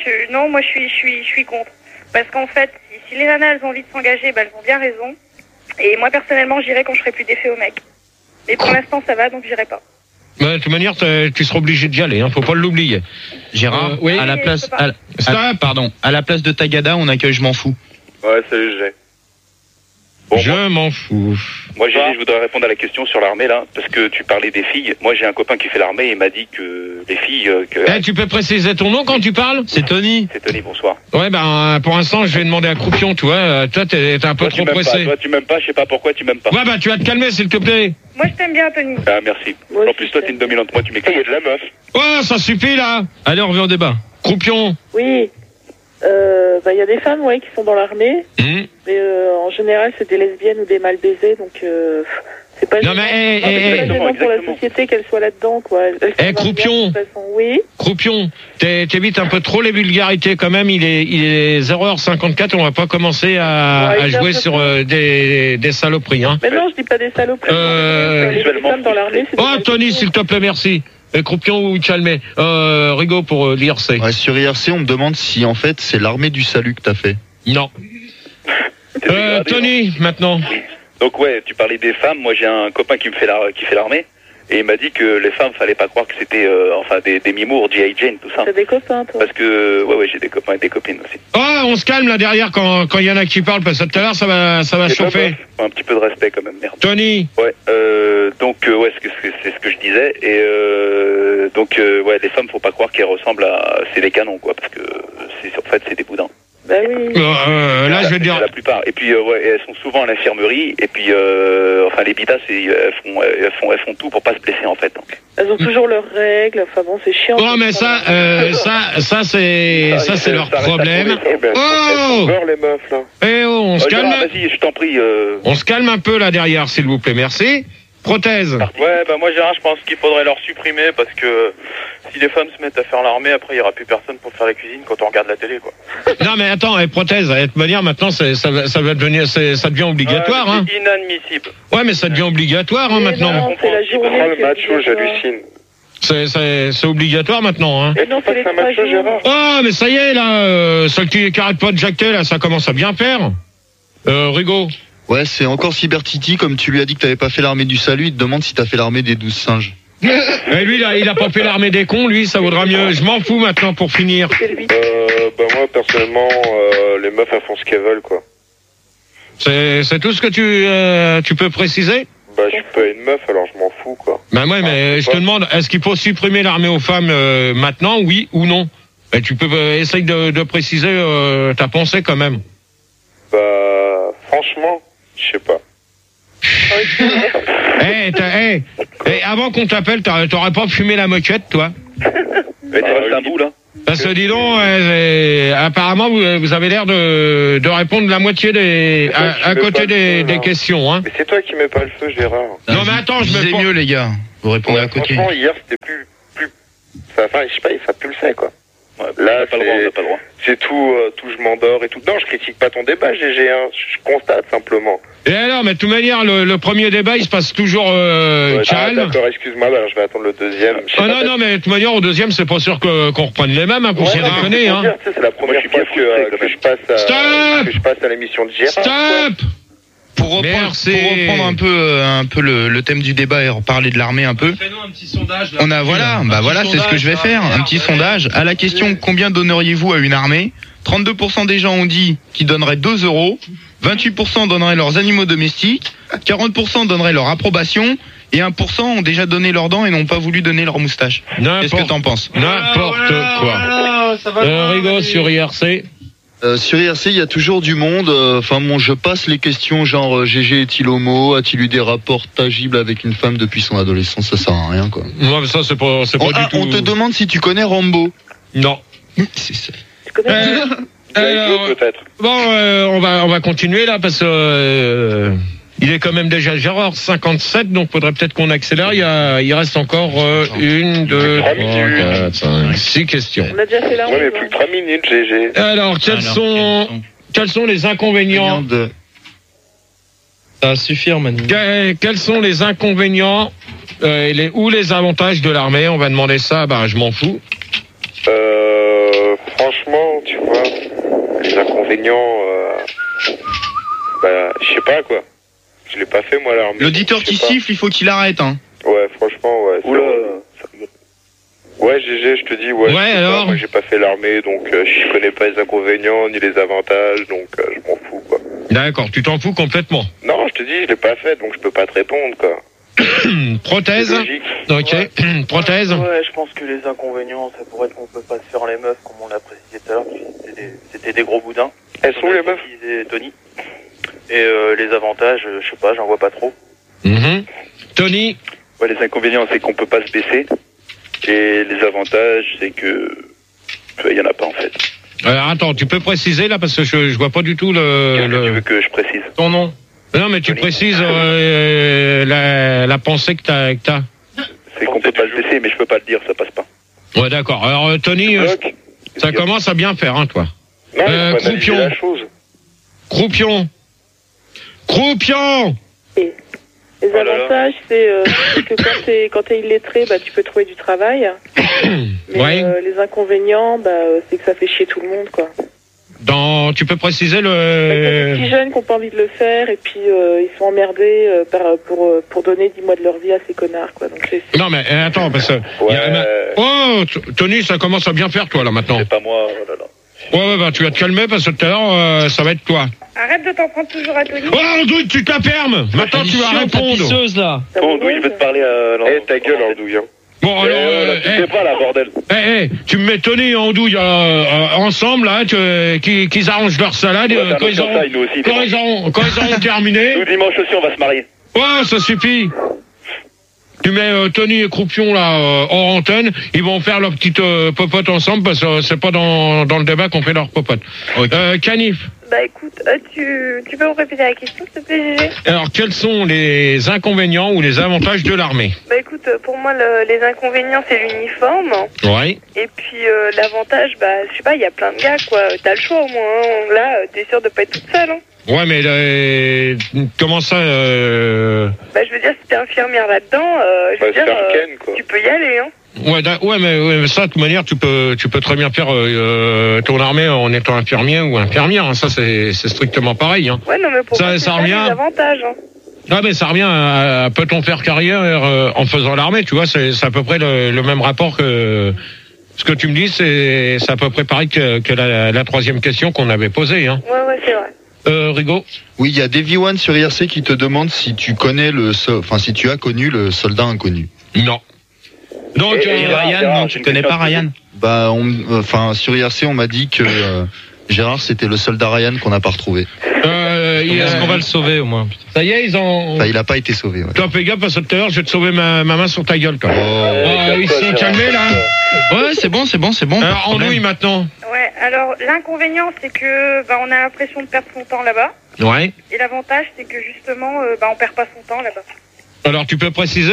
je suis contre. Parce qu'en fait, si les nanas, elles ont envie de s'engager, elles ont bien raison. Et moi, personnellement, j'irai quand je ferai plus d'effet au mec. Mais pour l'instant, ça va, donc j'irai pas. Bah, de toute manière, tu seras obligé d'y aller, hein, faut pas l'oublier. Gérard, oui. À la place de Tagada, on accueille Je m'en fous. Ouais, salut, Gégé. Bon, je m'en fous. Moi, Gégé, je voudrais répondre à la question sur l'armée, là, parce que tu parlais des filles. Moi, j'ai un copain qui fait l'armée et il m'a dit que les filles... tu peux préciser ton nom quand tu parles? C'est Tony. C'est Tony, bonsoir. Ouais, ben, pour l'instant, je vais demander à Croupion, tu vois. Toi, t'es un peu trop pressé. Toi, tu m'aimes pas, je sais pas pourquoi tu m'aimes pas. Ouais, bah, tu vas te calmer, s'il te plaît. Moi, je t'aime bien, Tony. Ah, merci. En plus, toi, t'es une dominante. Moi, tu m'excites. Il y a de la meuf. Ouais, ça suffit, là. Allez, on revient au débat. Croupion. Oui. Y a des femmes, qui sont dans l'armée. Mais en général, c'est des lesbiennes ou des mal baisées, donc c'est pas gênant pour la société qu'elles soient là-dedans, quoi. Croupion. Oui. Croupion, t'évites un peu trop les vulgarités quand même. Il est 0h54, on va pas commencer à jouer sur des saloperies, hein. Mais non, je dis pas des saloperies. Les femmes dans l'armée, c'est oh, Tony, s'il te plaît, merci. Croupion ou Chalmé, Rigaud pour l'IRC. Ouais, sur IRC, on me demande si en fait c'est l'armée du salut que t'as fait. Non. Tony, maintenant. Donc ouais, tu parlais des femmes. Moi, j'ai un copain qui fait l'armée et il m'a dit que les femmes, fallait pas croire que c'était des mimours, G.I. Jane, tout ça. T'as des copains, toi? Parce que ouais, j'ai des copains et des copines aussi. Oh, on se calme là derrière quand il y en a qui parlent parce que tout à l'heure ça va chauffer. Un petit peu de respect quand même, merde. Tony. Ouais. Donc ouais, c'est ce que je disais et donc ouais, les femmes, faut pas croire qu'elles ressemblent à c'est des canons, quoi, parce que en fait c'est des boudins. Bah oui. Là, je veux dire. La plupart. Et puis, ouais, elles sont souvent à l'infirmerie. Et puis, les bitas, elles font tout pour pas se blesser, en fait. Donc. Elles ont toujours leurs règles. Enfin bon, c'est chiant. Oh, mais ça c'est leur problème. Oh! les meufs, là. Eh oh, on se calme. Vas-y, je t'en prie. On se calme un peu là derrière, s'il vous plaît. Merci. Prothèse. Ouais, bah moi Gérard, je pense qu'il faudrait leur supprimer parce que si les femmes se mettent à faire l'armée, après il y aura plus personne pour faire la cuisine quand on regarde la télé, quoi. Non mais attends, prothèse, à être manière maintenant ça va devenir, ça devient obligatoire, c'est inadmissible. Ouais, mais ça devient obligatoire maintenant. Non, c'est la journée. Le macho, j'hallucine. C'est obligatoire maintenant, hein. Et non, c'est les 3 jours. Oh, mais ça y est là, ceux qui arrêtent pas de jacter là, ça commence à bien faire. Rigaud. Ouais, c'est encore Cybertiti, comme tu lui as dit que t'avais pas fait l'armée du salut, il te demande si t'as fait l'armée des 12 singes. Et lui, là, il a pas fait l'armée des cons, lui, ça vaudra mieux. Je m'en fous maintenant pour finir. Moi, personnellement, les meufs, elles font ce qu'elles veulent, quoi. C'est tout ce que tu peux préciser? Bah, je suis pas une meuf, alors je m'en fous, quoi. Bah ouais, mais je te demande, est-ce qu'il faut supprimer l'armée aux femmes maintenant, oui ou non? Et tu peux essayer de préciser ta pensée quand même. Bah, franchement, je sais pas. Avant qu'on t'appelle, t'aurais pas fumé la moquette, toi? Mais tu restes un bout, là. Parce que dis donc, apparemment vous avez l'air de répondre la moitié à côté des questions, hein. Mais c'est toi qui mets pas le feu, Gérard. Non mais attends, je me mieux les gars. Vous répondez à côté. Franchement, hier c'était plus. Enfin, je sais pas, ça pulsait quoi. Ouais, là, on n'a pas le droit. C'est tout, je m'endors et tout. Non, je critique pas ton débat, GG, hein. Je constate simplement. Et alors, mais de toute manière, le premier débat, il se passe toujours calme. D'accord, excuse-moi, alors je vais attendre le deuxième. Non, mais de toute manière, au deuxième, c'est pas sûr qu'on reprenne les mêmes, hein, pour s'y déconner, hein. C'est la première fois que je passe à l'émission de Gérard. Stop! Pour reprendre un peu le thème du débat et reparler de l'armée un peu. Fais-nous un petit sondage. Là, c'est ce que je vais faire. Un petit sondage. À la question, combien donneriez-vous à une armée? 32% des gens ont dit qu'ils donneraient 2 euros. 28% donneraient leurs animaux domestiques. 40% donneraient leur approbation. Et 1% ont déjà donné leurs dents et n'ont pas voulu donner leur moustache. Qu'est-ce que t'en penses? N'importe quoi. Rigaud sur IRC. Sur IRC, il y a toujours du monde. Je passe les questions genre GG est-il homo? A-t-il eu des rapports tangibles avec une femme depuis son adolescence? Ça sert à rien, quoi. Non, mais ça, c'est pas du tout. On te demande si tu connais Rambo. Non. C'est ça. Tu connais peut-être. Bon, on va continuer là parce que il est quand même déjà Gérard 57, donc faudrait peut-être qu'on accélère. Il reste encore 1, 2, 3, 4, 5, 6 questions. On a déjà fait la route. Ouais, plus que 3 minutes, GG. Alors, quels sont les inconvénients Ça va suffire, Manu. Quels sont les inconvénients ou les avantages de l'armée? On va demander ça, je m'en fous. Franchement, tu vois, les inconvénients, je sais pas, quoi. Je l'ai pas fait, moi, l'armée. L'auditeur qui siffle, il faut qu'il arrête, hein. Ouais, franchement, ouais. Oula, ça rigole. Ouais, GG, je te dis, alors moi, j'ai pas fait l'armée, donc je connais pas les inconvénients ni les avantages, donc je m'en fous, quoi. D'accord, tu t'en fous complètement. Non, je te dis, je l'ai pas fait, donc je peux pas te répondre, quoi. Prothèse. Ok. Ouais. Prothèse. Ouais, je pense que les inconvénients, ça pourrait être qu'on peut pas se faire les meufs, comme on l'a précisé tout à l'heure, c'était des gros boudins. Elles sont les meufs? Tony. Et les avantages, je sais pas, j'en vois pas trop. Tony. Ouais, les inconvénients, c'est qu'on peut pas se baisser. Et les avantages, c'est que il y en a pas en fait. Attends, tu peux préciser là parce que je vois pas du tout Qu'est-ce que tu veux que je précise? Ton nom. Non, mais tu précises la pensée que t'as. C'est qu'on peut pas se baisser, mais je peux pas le dire, ça passe pas. Ouais, d'accord. Alors Tony, ça commence à bien faire, hein, toi. Non, Croupion. Croupion. Les avantages, c'est que quand t'es illettré, tu peux trouver du travail. Mais les inconvénients, c'est que ça fait chier tout le monde, quoi. Tu peux préciser T'as des petits jeunes qui n'ont pas envie de le faire et puis ils sont emmerdés pour donner 10 mois de leur vie à ces connards, quoi. Donc Non, mais attends, parce que... Tony, ça commence à bien faire, toi, là, maintenant. C'est pas moi, oh là là. Ouais, tu vas te calmer parce que tout à l'heure, ça va être toi. Arrête de t'en prendre toujours à Tony. Oh, Andouille, tu te la fermes. Maintenant, tu vas répondre. Là. Andouille, je vais te parler à ta gueule, Andouille. Bon, alors... tu sais pas, là, bordel. Tu me mets Tony et Andouille ensemble, là, qu'ils arrangent leur salade quand ils auront terminé. Nous, dimanche aussi, on va se marier. Ouais, ça suffit. Tu mets Tony et Croupion là hors antenne, ils vont faire leur petite popote ensemble parce que c'est pas dans le débat qu'on fait leur popote. Okay. Canif. Bah écoute, tu peux me répéter la question s'il te plaît, GG? Alors quels sont les inconvénients ou les avantages de l'armée? Bah écoute, pour moi les inconvénients c'est l'uniforme. Ouais. Et puis l'avantage, je sais pas, il y a plein de gars quoi, t'as le choix au moins, hein. Là t'es sûr de pas être toute seule, hein. Ouais, mais comment ça je veux dire, si t'es infirmière là-dedans, tu peux y aller, hein. Ouais, mais ça, de toute manière, tu peux très bien faire ton armée en étant infirmier ou infirmière. Hein. Ça, c'est strictement pareil. Hein. Ouais, non, mais pour moi, ça revient. Les avantages. Hein. Ah, mais ça revient à peut-on faire carrière en faisant l'armée, tu vois, c'est à peu près le même rapport que ce que tu me dis, c'est à peu près pareil que la troisième question qu'on avait posée. Hein. Ouais, c'est vrai. Rigaud. Oui, il y a Davy One sur IRC qui te demande si tu connais si tu as connu le soldat inconnu. Non. Donc Ryan, non, tu ne connais pas Ryan? Sur IRC, on m'a dit que Gérard, c'était le soldat Ryan qu'on n'a pas retrouvé. Est-ce qu'on va le sauver au moins? Ça y est, ils ont. Il a pas été sauvé. Ouais. Toi, fais gaffe parce que tout à l'heure, je vais te sauver ma main sur ta gueule, quoi. Ils sont calmés là. Ouais, c'est bon. Alors, Andouille maintenant. Ouais, alors l'inconvénient c'est que on a l'impression de perdre son temps là-bas. Ouais. Et l'avantage c'est que justement on perd pas son temps là-bas. Alors tu peux préciser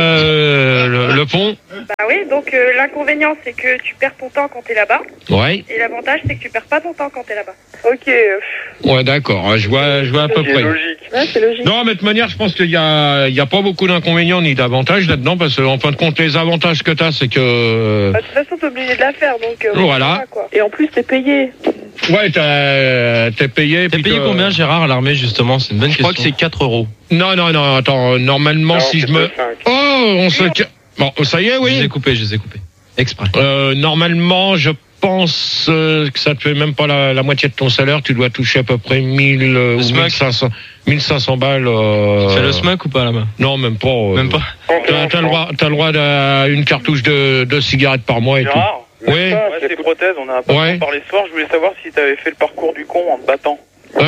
le pont? Bah oui, donc l'inconvénient c'est que tu perds ton temps quand t'es là-bas. Ouais. Et l'avantage c'est que tu perds pas ton temps quand t'es là-bas. Ok. Ouais, d'accord, je vois à peu près. C'est logique. Ouais, c'est logique. Non, mais de toute manière, je pense qu'il y a pas beaucoup d'inconvénients ni d'avantages là-dedans, parce qu'en fin de compte, les avantages que t'as, c'est que... De toute façon, t'es obligé de la faire, donc... voilà. Quoi. Et en plus, t'es payé. Ouais, t'es payé. T'es payé combien, Gérard, à l'armée, justement? C'est une bonne question. Je crois que c'est 4 €. Non, attends, normalement, si je me... 5. Oh, bon, ça y est, oui. Je les ai coupés. Exprès. Normalement, je pense que ça te fait même pas la moitié de ton salaire. Tu dois toucher à peu près 1000 ou 1500 balles. C'est le SMAC ou pas là-bas? Non, même pas. Même pas. T'as le droit à une cartouche de cigarettes par mois et Gérard, tout. Oui. Ces prothèses, on a pas parlé ce soir. Je voulais savoir si t'avais fait le parcours du con en te battant.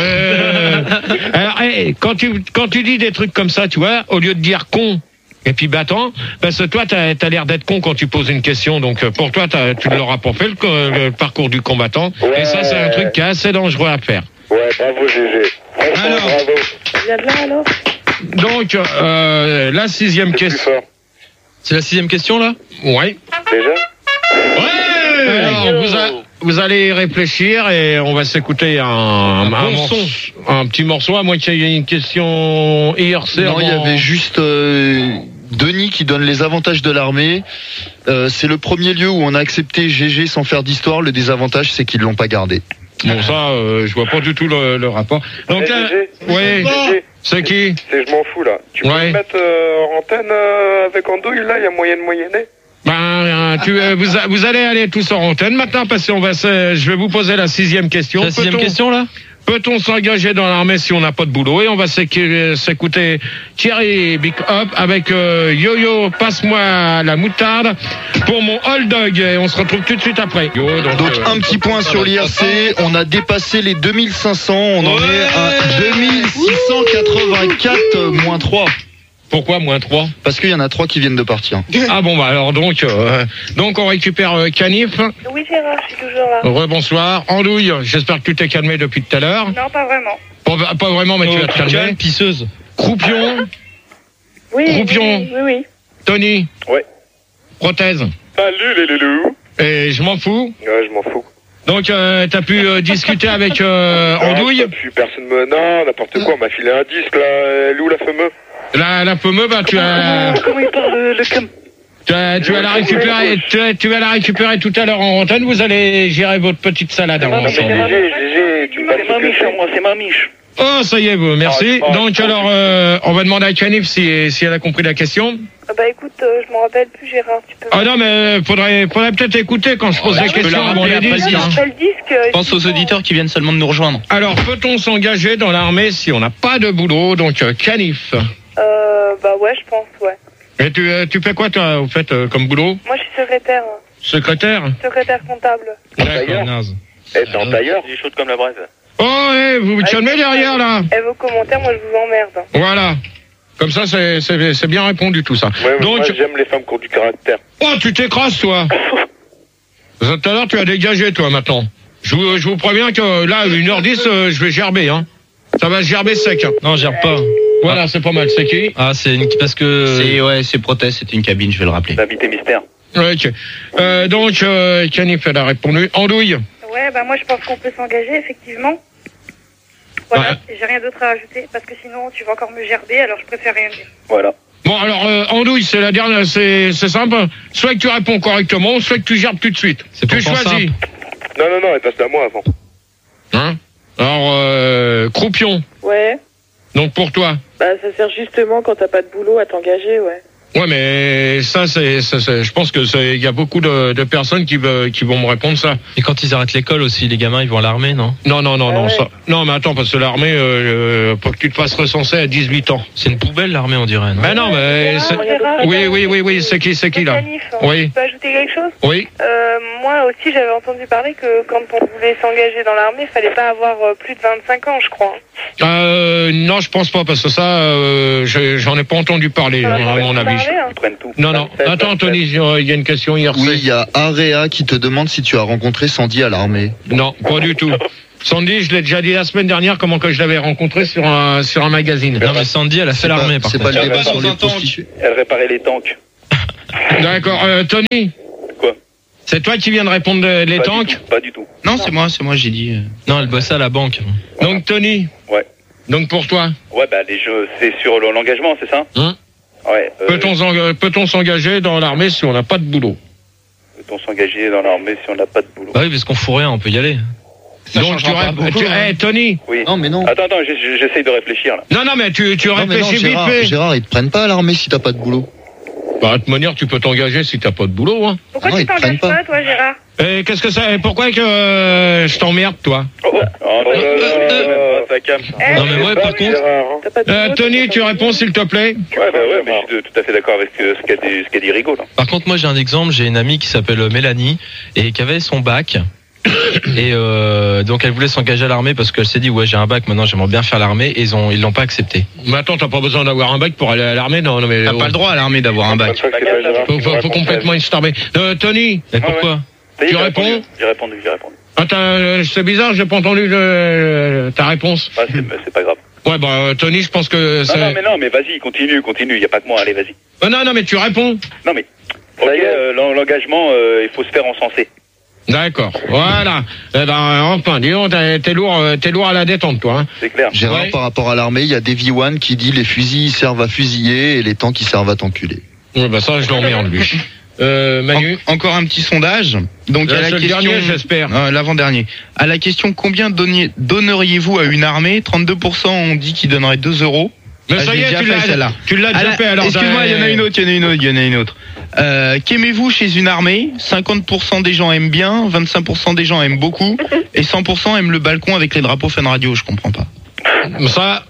Alors, quand tu dis des trucs comme ça, tu vois, au lieu de dire con et puis battant, parce que toi t'as l'air d'être con quand tu poses une question, donc pour toi tu ne l'auras pas fait le parcours du combattant, et ça c'est un truc qui est assez dangereux à faire. Ouais, bravo GG. Alors, bravo. Il y a de là alors. Donc la 6e question. C'est la 6e question là? Ouais. Déjà? Ouais. Alors, vous allez y réfléchir et on va s'écouter un petit morceau, à moins qu'il y ait une question IRC. Non, il y avait juste Denis qui donne les avantages de l'armée. C'est le premier lieu où on a accepté GG sans faire d'histoire. Le désavantage, c'est qu'ils l'ont pas gardé. Bon, ça, je vois pas du tout le rapport. Donc là, ouais, c'est qui? C'est je m'en fous là. Tu peux me mettre en antenne avec Andouille là, il y a moyen de moyenner. Vous allez aller tous en antenne maintenant parce qu'on je vais vous poser la 6e question. La 6e question là? Peut-on s'engager dans l'armée si on n'a pas de boulot? Et on va s'écouter Thierry Big Up avec Yo-Yo, passe-moi la moutarde pour mon Old Dog. Et on se retrouve tout de suite après. Donc un petit point sur l'IRC. On a dépassé les 2500. On en est à 2684 moins 3. Pourquoi moins 3? Parce qu'il y en a 3 qui viennent de partir. Ah bon, alors donc on récupère Canif. Oui Gérard, je suis toujours là. Rebonsoir. Andouille, j'espère que tu t'es calmé depuis tout à l'heure. Non, pas vraiment. Pas vraiment, mais tu vas te calmer. Pisseuse. Croupion. Oui. Croupion. Oui. Tony. Ouais. Prothèse. Salut les loulous. Et je m'en fous. Ouais, je m'en fous. Donc t'as pu discuter avec Andouille. Personne non, n'importe quoi, on m'a filé un disque là, elle est où la fameuse? La fameuse, tu as... Comment il parle le cam? Tu vas la récupérer, tu vas la récupérer tout à l'heure en antenne, vous allez gérer votre petite salade ensemble. C'est ma miche, moi, c'est ma miche. Oh, ça y est, vous, merci. Donc alors, on va demander à Canif si elle a compris la question. Bah écoute, je m'en rappelle plus Gérard, tu peux... Ah non, mais faudrait peut-être écouter quand je pose la question avant les disques. Pense aux auditeurs qui viennent seulement de nous rejoindre. Alors, peut-on s'engager dans l'armée si on n'a pas de boulot? Donc, Canif. Bah ouais, je pense, ouais. Et tu fais quoi, toi, au fait, comme boulot? Moi, je suis secrétaire. Secrétaire? Secrétaire comptable. D'accord. T'es en tailleur? Des choses comme la braise. Oh, vous vous calmez derrière, là? Et vos commentaires, moi, je vous emmerde. Voilà. Comme ça, c'est bien répondu, tout ça. Ouais, donc, moi, j'aime les femmes qui ont du caractère. Oh, tu t'écrases, toi. Tout à l'heure, tu as dégagé, toi, maintenant. Je vous préviens que, là, 1h10, je vais gerber, hein. Ça va gerber sec. Non, gerbe pas. Voilà, c'est pas mal. C'est qui? Ah, parce que... C'est Prothèse, c'est une cabine, je vais le rappeler. L'invité mystère. Ouais, ok. Donc, Canif, elle a répondu. Andouille? Ouais, bah moi, je pense qu'on peut s'engager, effectivement. Voilà, j'ai rien d'autre à ajouter, parce que sinon, tu vas encore me gerber, alors je préfère rien dire. Voilà. Bon, alors, Andouille, c'est la dernière, c'est simple. Soit que tu réponds correctement, soit que tu gerbes tout de suite. Tu choisis. Non, elle passe à moi avant. Hein? Alors, Croupion. Ouais. Donc pour toi? Bah ça sert justement quand t'as pas de boulot à t'engager, ouais. Ouais, mais ça, je pense que il y a beaucoup de personnes qui vont me répondre ça. Et quand ils arrêtent l'école aussi, les gamins, ils vont à l'armée, non? Non, ça. Non, mais attends, parce que l'armée, faut que tu te fasses recenser à 18 ans. C'est une poubelle, l'armée, on dirait, non? Ben non, mais oui, c'est qui là? Oui. Tu peux ajouter quelque chose? Oui. Moi aussi, j'avais entendu parler que quand on voulait s'engager dans l'armée, il fallait pas avoir plus de 25 ans, je crois. Non, je pense pas, parce que ça, j'en ai pas entendu parler, à mon avis. Non. Attends, Anthony, il y a une question hier. Oui, il y a Area qui te demande si tu as rencontré Sandy à l'armée. Non, pas du tout. Sandy, je l'ai déjà dit la semaine dernière comment que je l'avais rencontré sur un magazine. Non, mais Sandy, elle a fait l'armée, par contre. C'est pas le débat sur les prostituées. Elle réparait les tanks. D'accord, Tony. Quoi? C'est toi qui viens de répondre les tanks? Pas du tout. Non, c'est moi, j'ai dit. Non, elle bossait à la banque. Donc, Tony. Ouais. Donc, pour toi? Ouais, bah, les jeux, c'est sur l'engagement, c'est ça? Ouais. Peut-on s'engager dans l'armée si on n'a pas de boulot? Peut-on s'engager dans l'armée si on n'a pas de boulot? Bah oui, parce qu'on fout rien, on peut y aller. Donc Tony. Oui. Non, mais non. Attends, j'essaye de réfléchir là. Non, mais tu réfléchis vite fait. Gérard, ils te prennent pas à l'armée si t'as pas de boulot. Bah, de toute manière, tu peux t'engager si t'as pas de boulot, hein. Pourquoi tu t'engages pas, toi, Gérard? Qu'est-ce que ça? Pourquoi que je t'emmerde, toi? Ça calme. Non, mais moi, par contre. Tony, tu réponds, s'il te plaît? Ouais, mais je suis tout à fait d'accord avec ce qu'a dit Rigaud, là. Par contre, moi, j'ai un exemple. J'ai une amie qui s'appelle Mélanie et qui avait son bac. Et donc elle voulait s'engager à l'armée parce qu'elle s'est dit ouais, j'ai un bac, maintenant j'aimerais bien faire l'armée, et ils l'ont pas accepté. Mais attends, t'as pas besoin d'avoir un bac pour aller à l'armée? Non, mais t'as pas le droit à l'armée d'avoir un bac. Faut complètement instarmer. Tony, mais pourquoi? Tu réponds? J'ai répondu. Attends, c'est bizarre, j'ai pas entendu ta réponse. Ah, c'est pas grave. Ouais, bah Tony, je pense que non, mais vas-y, continue, y a pas que moi, allez, vas-y. Non, mais tu réponds. Non, mais l'engagement, il faut se faire encenser. D'accord, voilà. Eh ben, enfin, dis donc, t'es lourd à la détente, toi. Hein. C'est clair. Gérard, par rapport à l'armée, il y a Davy One qui dit les fusils servent à fusiller et les tanks qui servent à t'enculer. Ouais, bah ça, je l'emmerde, lui. Manu. Encore un petit sondage. Donc, à la question. Dernier, j'espère. L'avant-dernier. À la question, combien donneriez-vous à une armée? 32% ont dit qu'ils donneraient 2 euros. Mais ça y est, tu l'as déjà fait, alors. Excuse-moi, il y en a une autre. Qu'aimez-vous chez une armée? 50% des gens aiment bien, 25% des gens aiment beaucoup, et 100% aiment le balcon avec les drapeaux Fun Radio. Je comprends pas. Ça.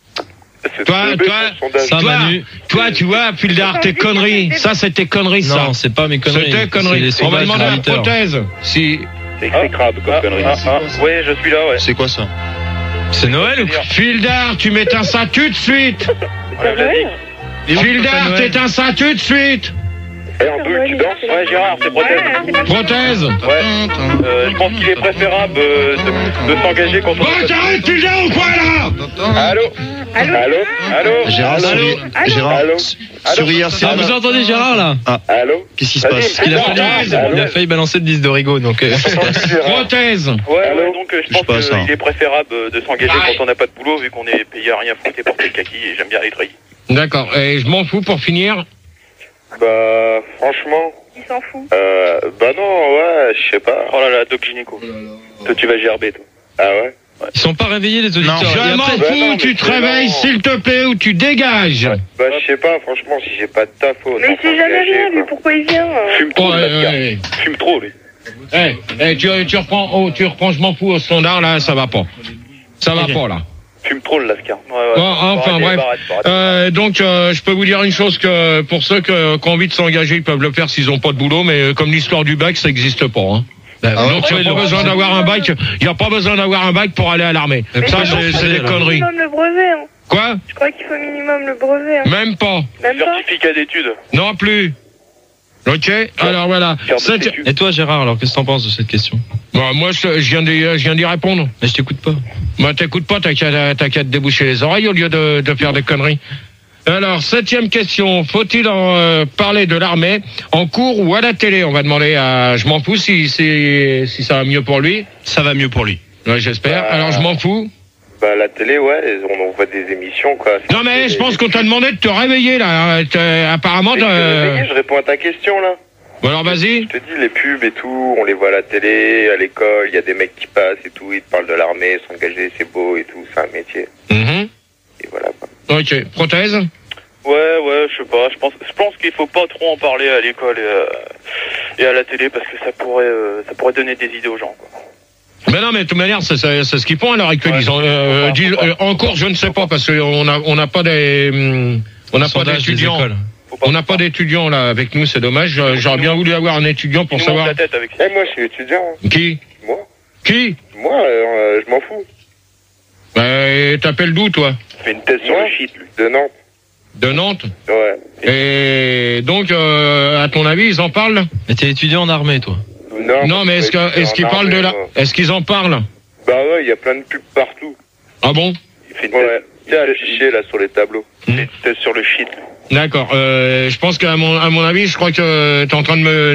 Toi, tu vois, Pildar, tes conneries. Ça, c'est tes conneries, ça. Non, c'est pas mes conneries. C'est tes conneries. On va demander à Prothèse. Si. C'est exécrable comme conneries. Ouais, je suis là, ouais. C'est quoi ça? C'est Noël ou quoi? Fildar, tu m'éteins ça tout de suite. Fildar, t'éteins ça tout de suite. Et en double, tu danses? Ouais, Gérard, c'est Prothèse. Prothèse? Ouais. Je pense qu'il est préférable de s'engager contre... Oh, t'arrêtes, tu viens ou quoi, là? Allô? Gérard, sur IRC. Ah, vous entendez Gérard, là? Ah. Allô? Qu'est-ce qui se passe? Il a failli balancer le 10 de Rigaud, donc... Prothèse. Ouais, donc je pense qu'il est préférable de s'engager quand on n'a pas de boulot, vu qu'on est payé à rien foutre et porter le kaki, et j'aime bien les treillis. D'accord, et je m'en fous pour finir. Bah, franchement... Il s'en fout. Bah non, ouais, je sais pas. Oh là là, Doc Gynéco. Toi, tu vas gerber, toi. Ah ouais? Ils sont pas réveillés, les auditeurs. Je m'en fous, tu te réveilles, s'il te plaît, ou tu dégages. Bah, je sais pas, franchement, si j'ai pas de taf, mais c'est jamais rien, lui, pourquoi il vient? Fume trop, fume trop, lui. Tu reprends, je m'en fous au standard, là, ça va pas. Ça va pas, là. Fume trop le Lascar. Enfin bref. Donc je peux vous dire une chose, que pour ceux qui ont envie de s'engager, ils peuvent le faire s'ils ont pas de boulot, mais comme l'histoire du bac, ça n'existe pas. Hein. Donc il n'y a pas besoin d'avoir un bac. Il n'y a pas besoin d'avoir un bac pour aller à l'armée. Ça c'est des conneries. Minimum le brevet. Hein. Quoi? Je crois qu'il faut minimum le brevet. Hein. Même pas. Certificat d'études. Non plus. Ok, alors voilà. Et toi Gérard, alors qu'est-ce que t'en penses de cette question? Bah, moi je viens d'y répondre. Mais je t'écoute pas. Bah t'écoutes pas, t'as qu'à te déboucher les oreilles au lieu de faire des conneries. Alors, 7e question, faut-il parler de l'armée en cours ou à la télé? On va demander à... Je m'en fous si ça va mieux pour lui. Ça va mieux pour lui. Ouais, j'espère. Alors je m'en fous. Bah la télé, ouais, on voit des émissions, quoi. Non mais je pense qu'on t'a demandé de te réveiller, là. Apparemment... Je réponds à ta question, là. Bon alors vas-y. Je te dis, les pubs et tout, on les voit à la télé, à l'école, il y a des mecs qui passent et tout, ils te parlent de l'armée, s'engager, c'est beau et tout, c'est un métier. Et voilà, quoi. Ok, Prothèse? Ouais, je sais pas. Je pense qu'il faut pas trop en parler à l'école et à la télé parce que ça pourrait donner des idées aux gens, quoi. Mais non, mais de toute manière, c'est ce qu'ils font à l'heure actuelle. En cours, je ne sais pas, parce qu'on n'a pas d'étudiants. On n'a pas d'étudiants là avec nous, c'est dommage. J'aurais bien voulu avoir un étudiant pour savoir. Moi, je suis étudiant. Qui? Moi. Qui? Moi, je m'en fous. T'appelles d'où, toi? Fais une thèse sur le shit, lui. De Nantes. De Nantes? Ouais. Et donc, à ton avis, ils en parlent? Mais t'es étudiant en armée, toi? Non, mais est-ce qu'ils parlent de là? Est-ce qu'ils en parlent? Bah ouais, il y a plein de pubs partout. Ah bon? Il fait une thèse. Tiens, affiché là sur les tableaux. Une thèse sur le shit. D'accord. Je pense qu'à mon avis, je crois que t'es en train de me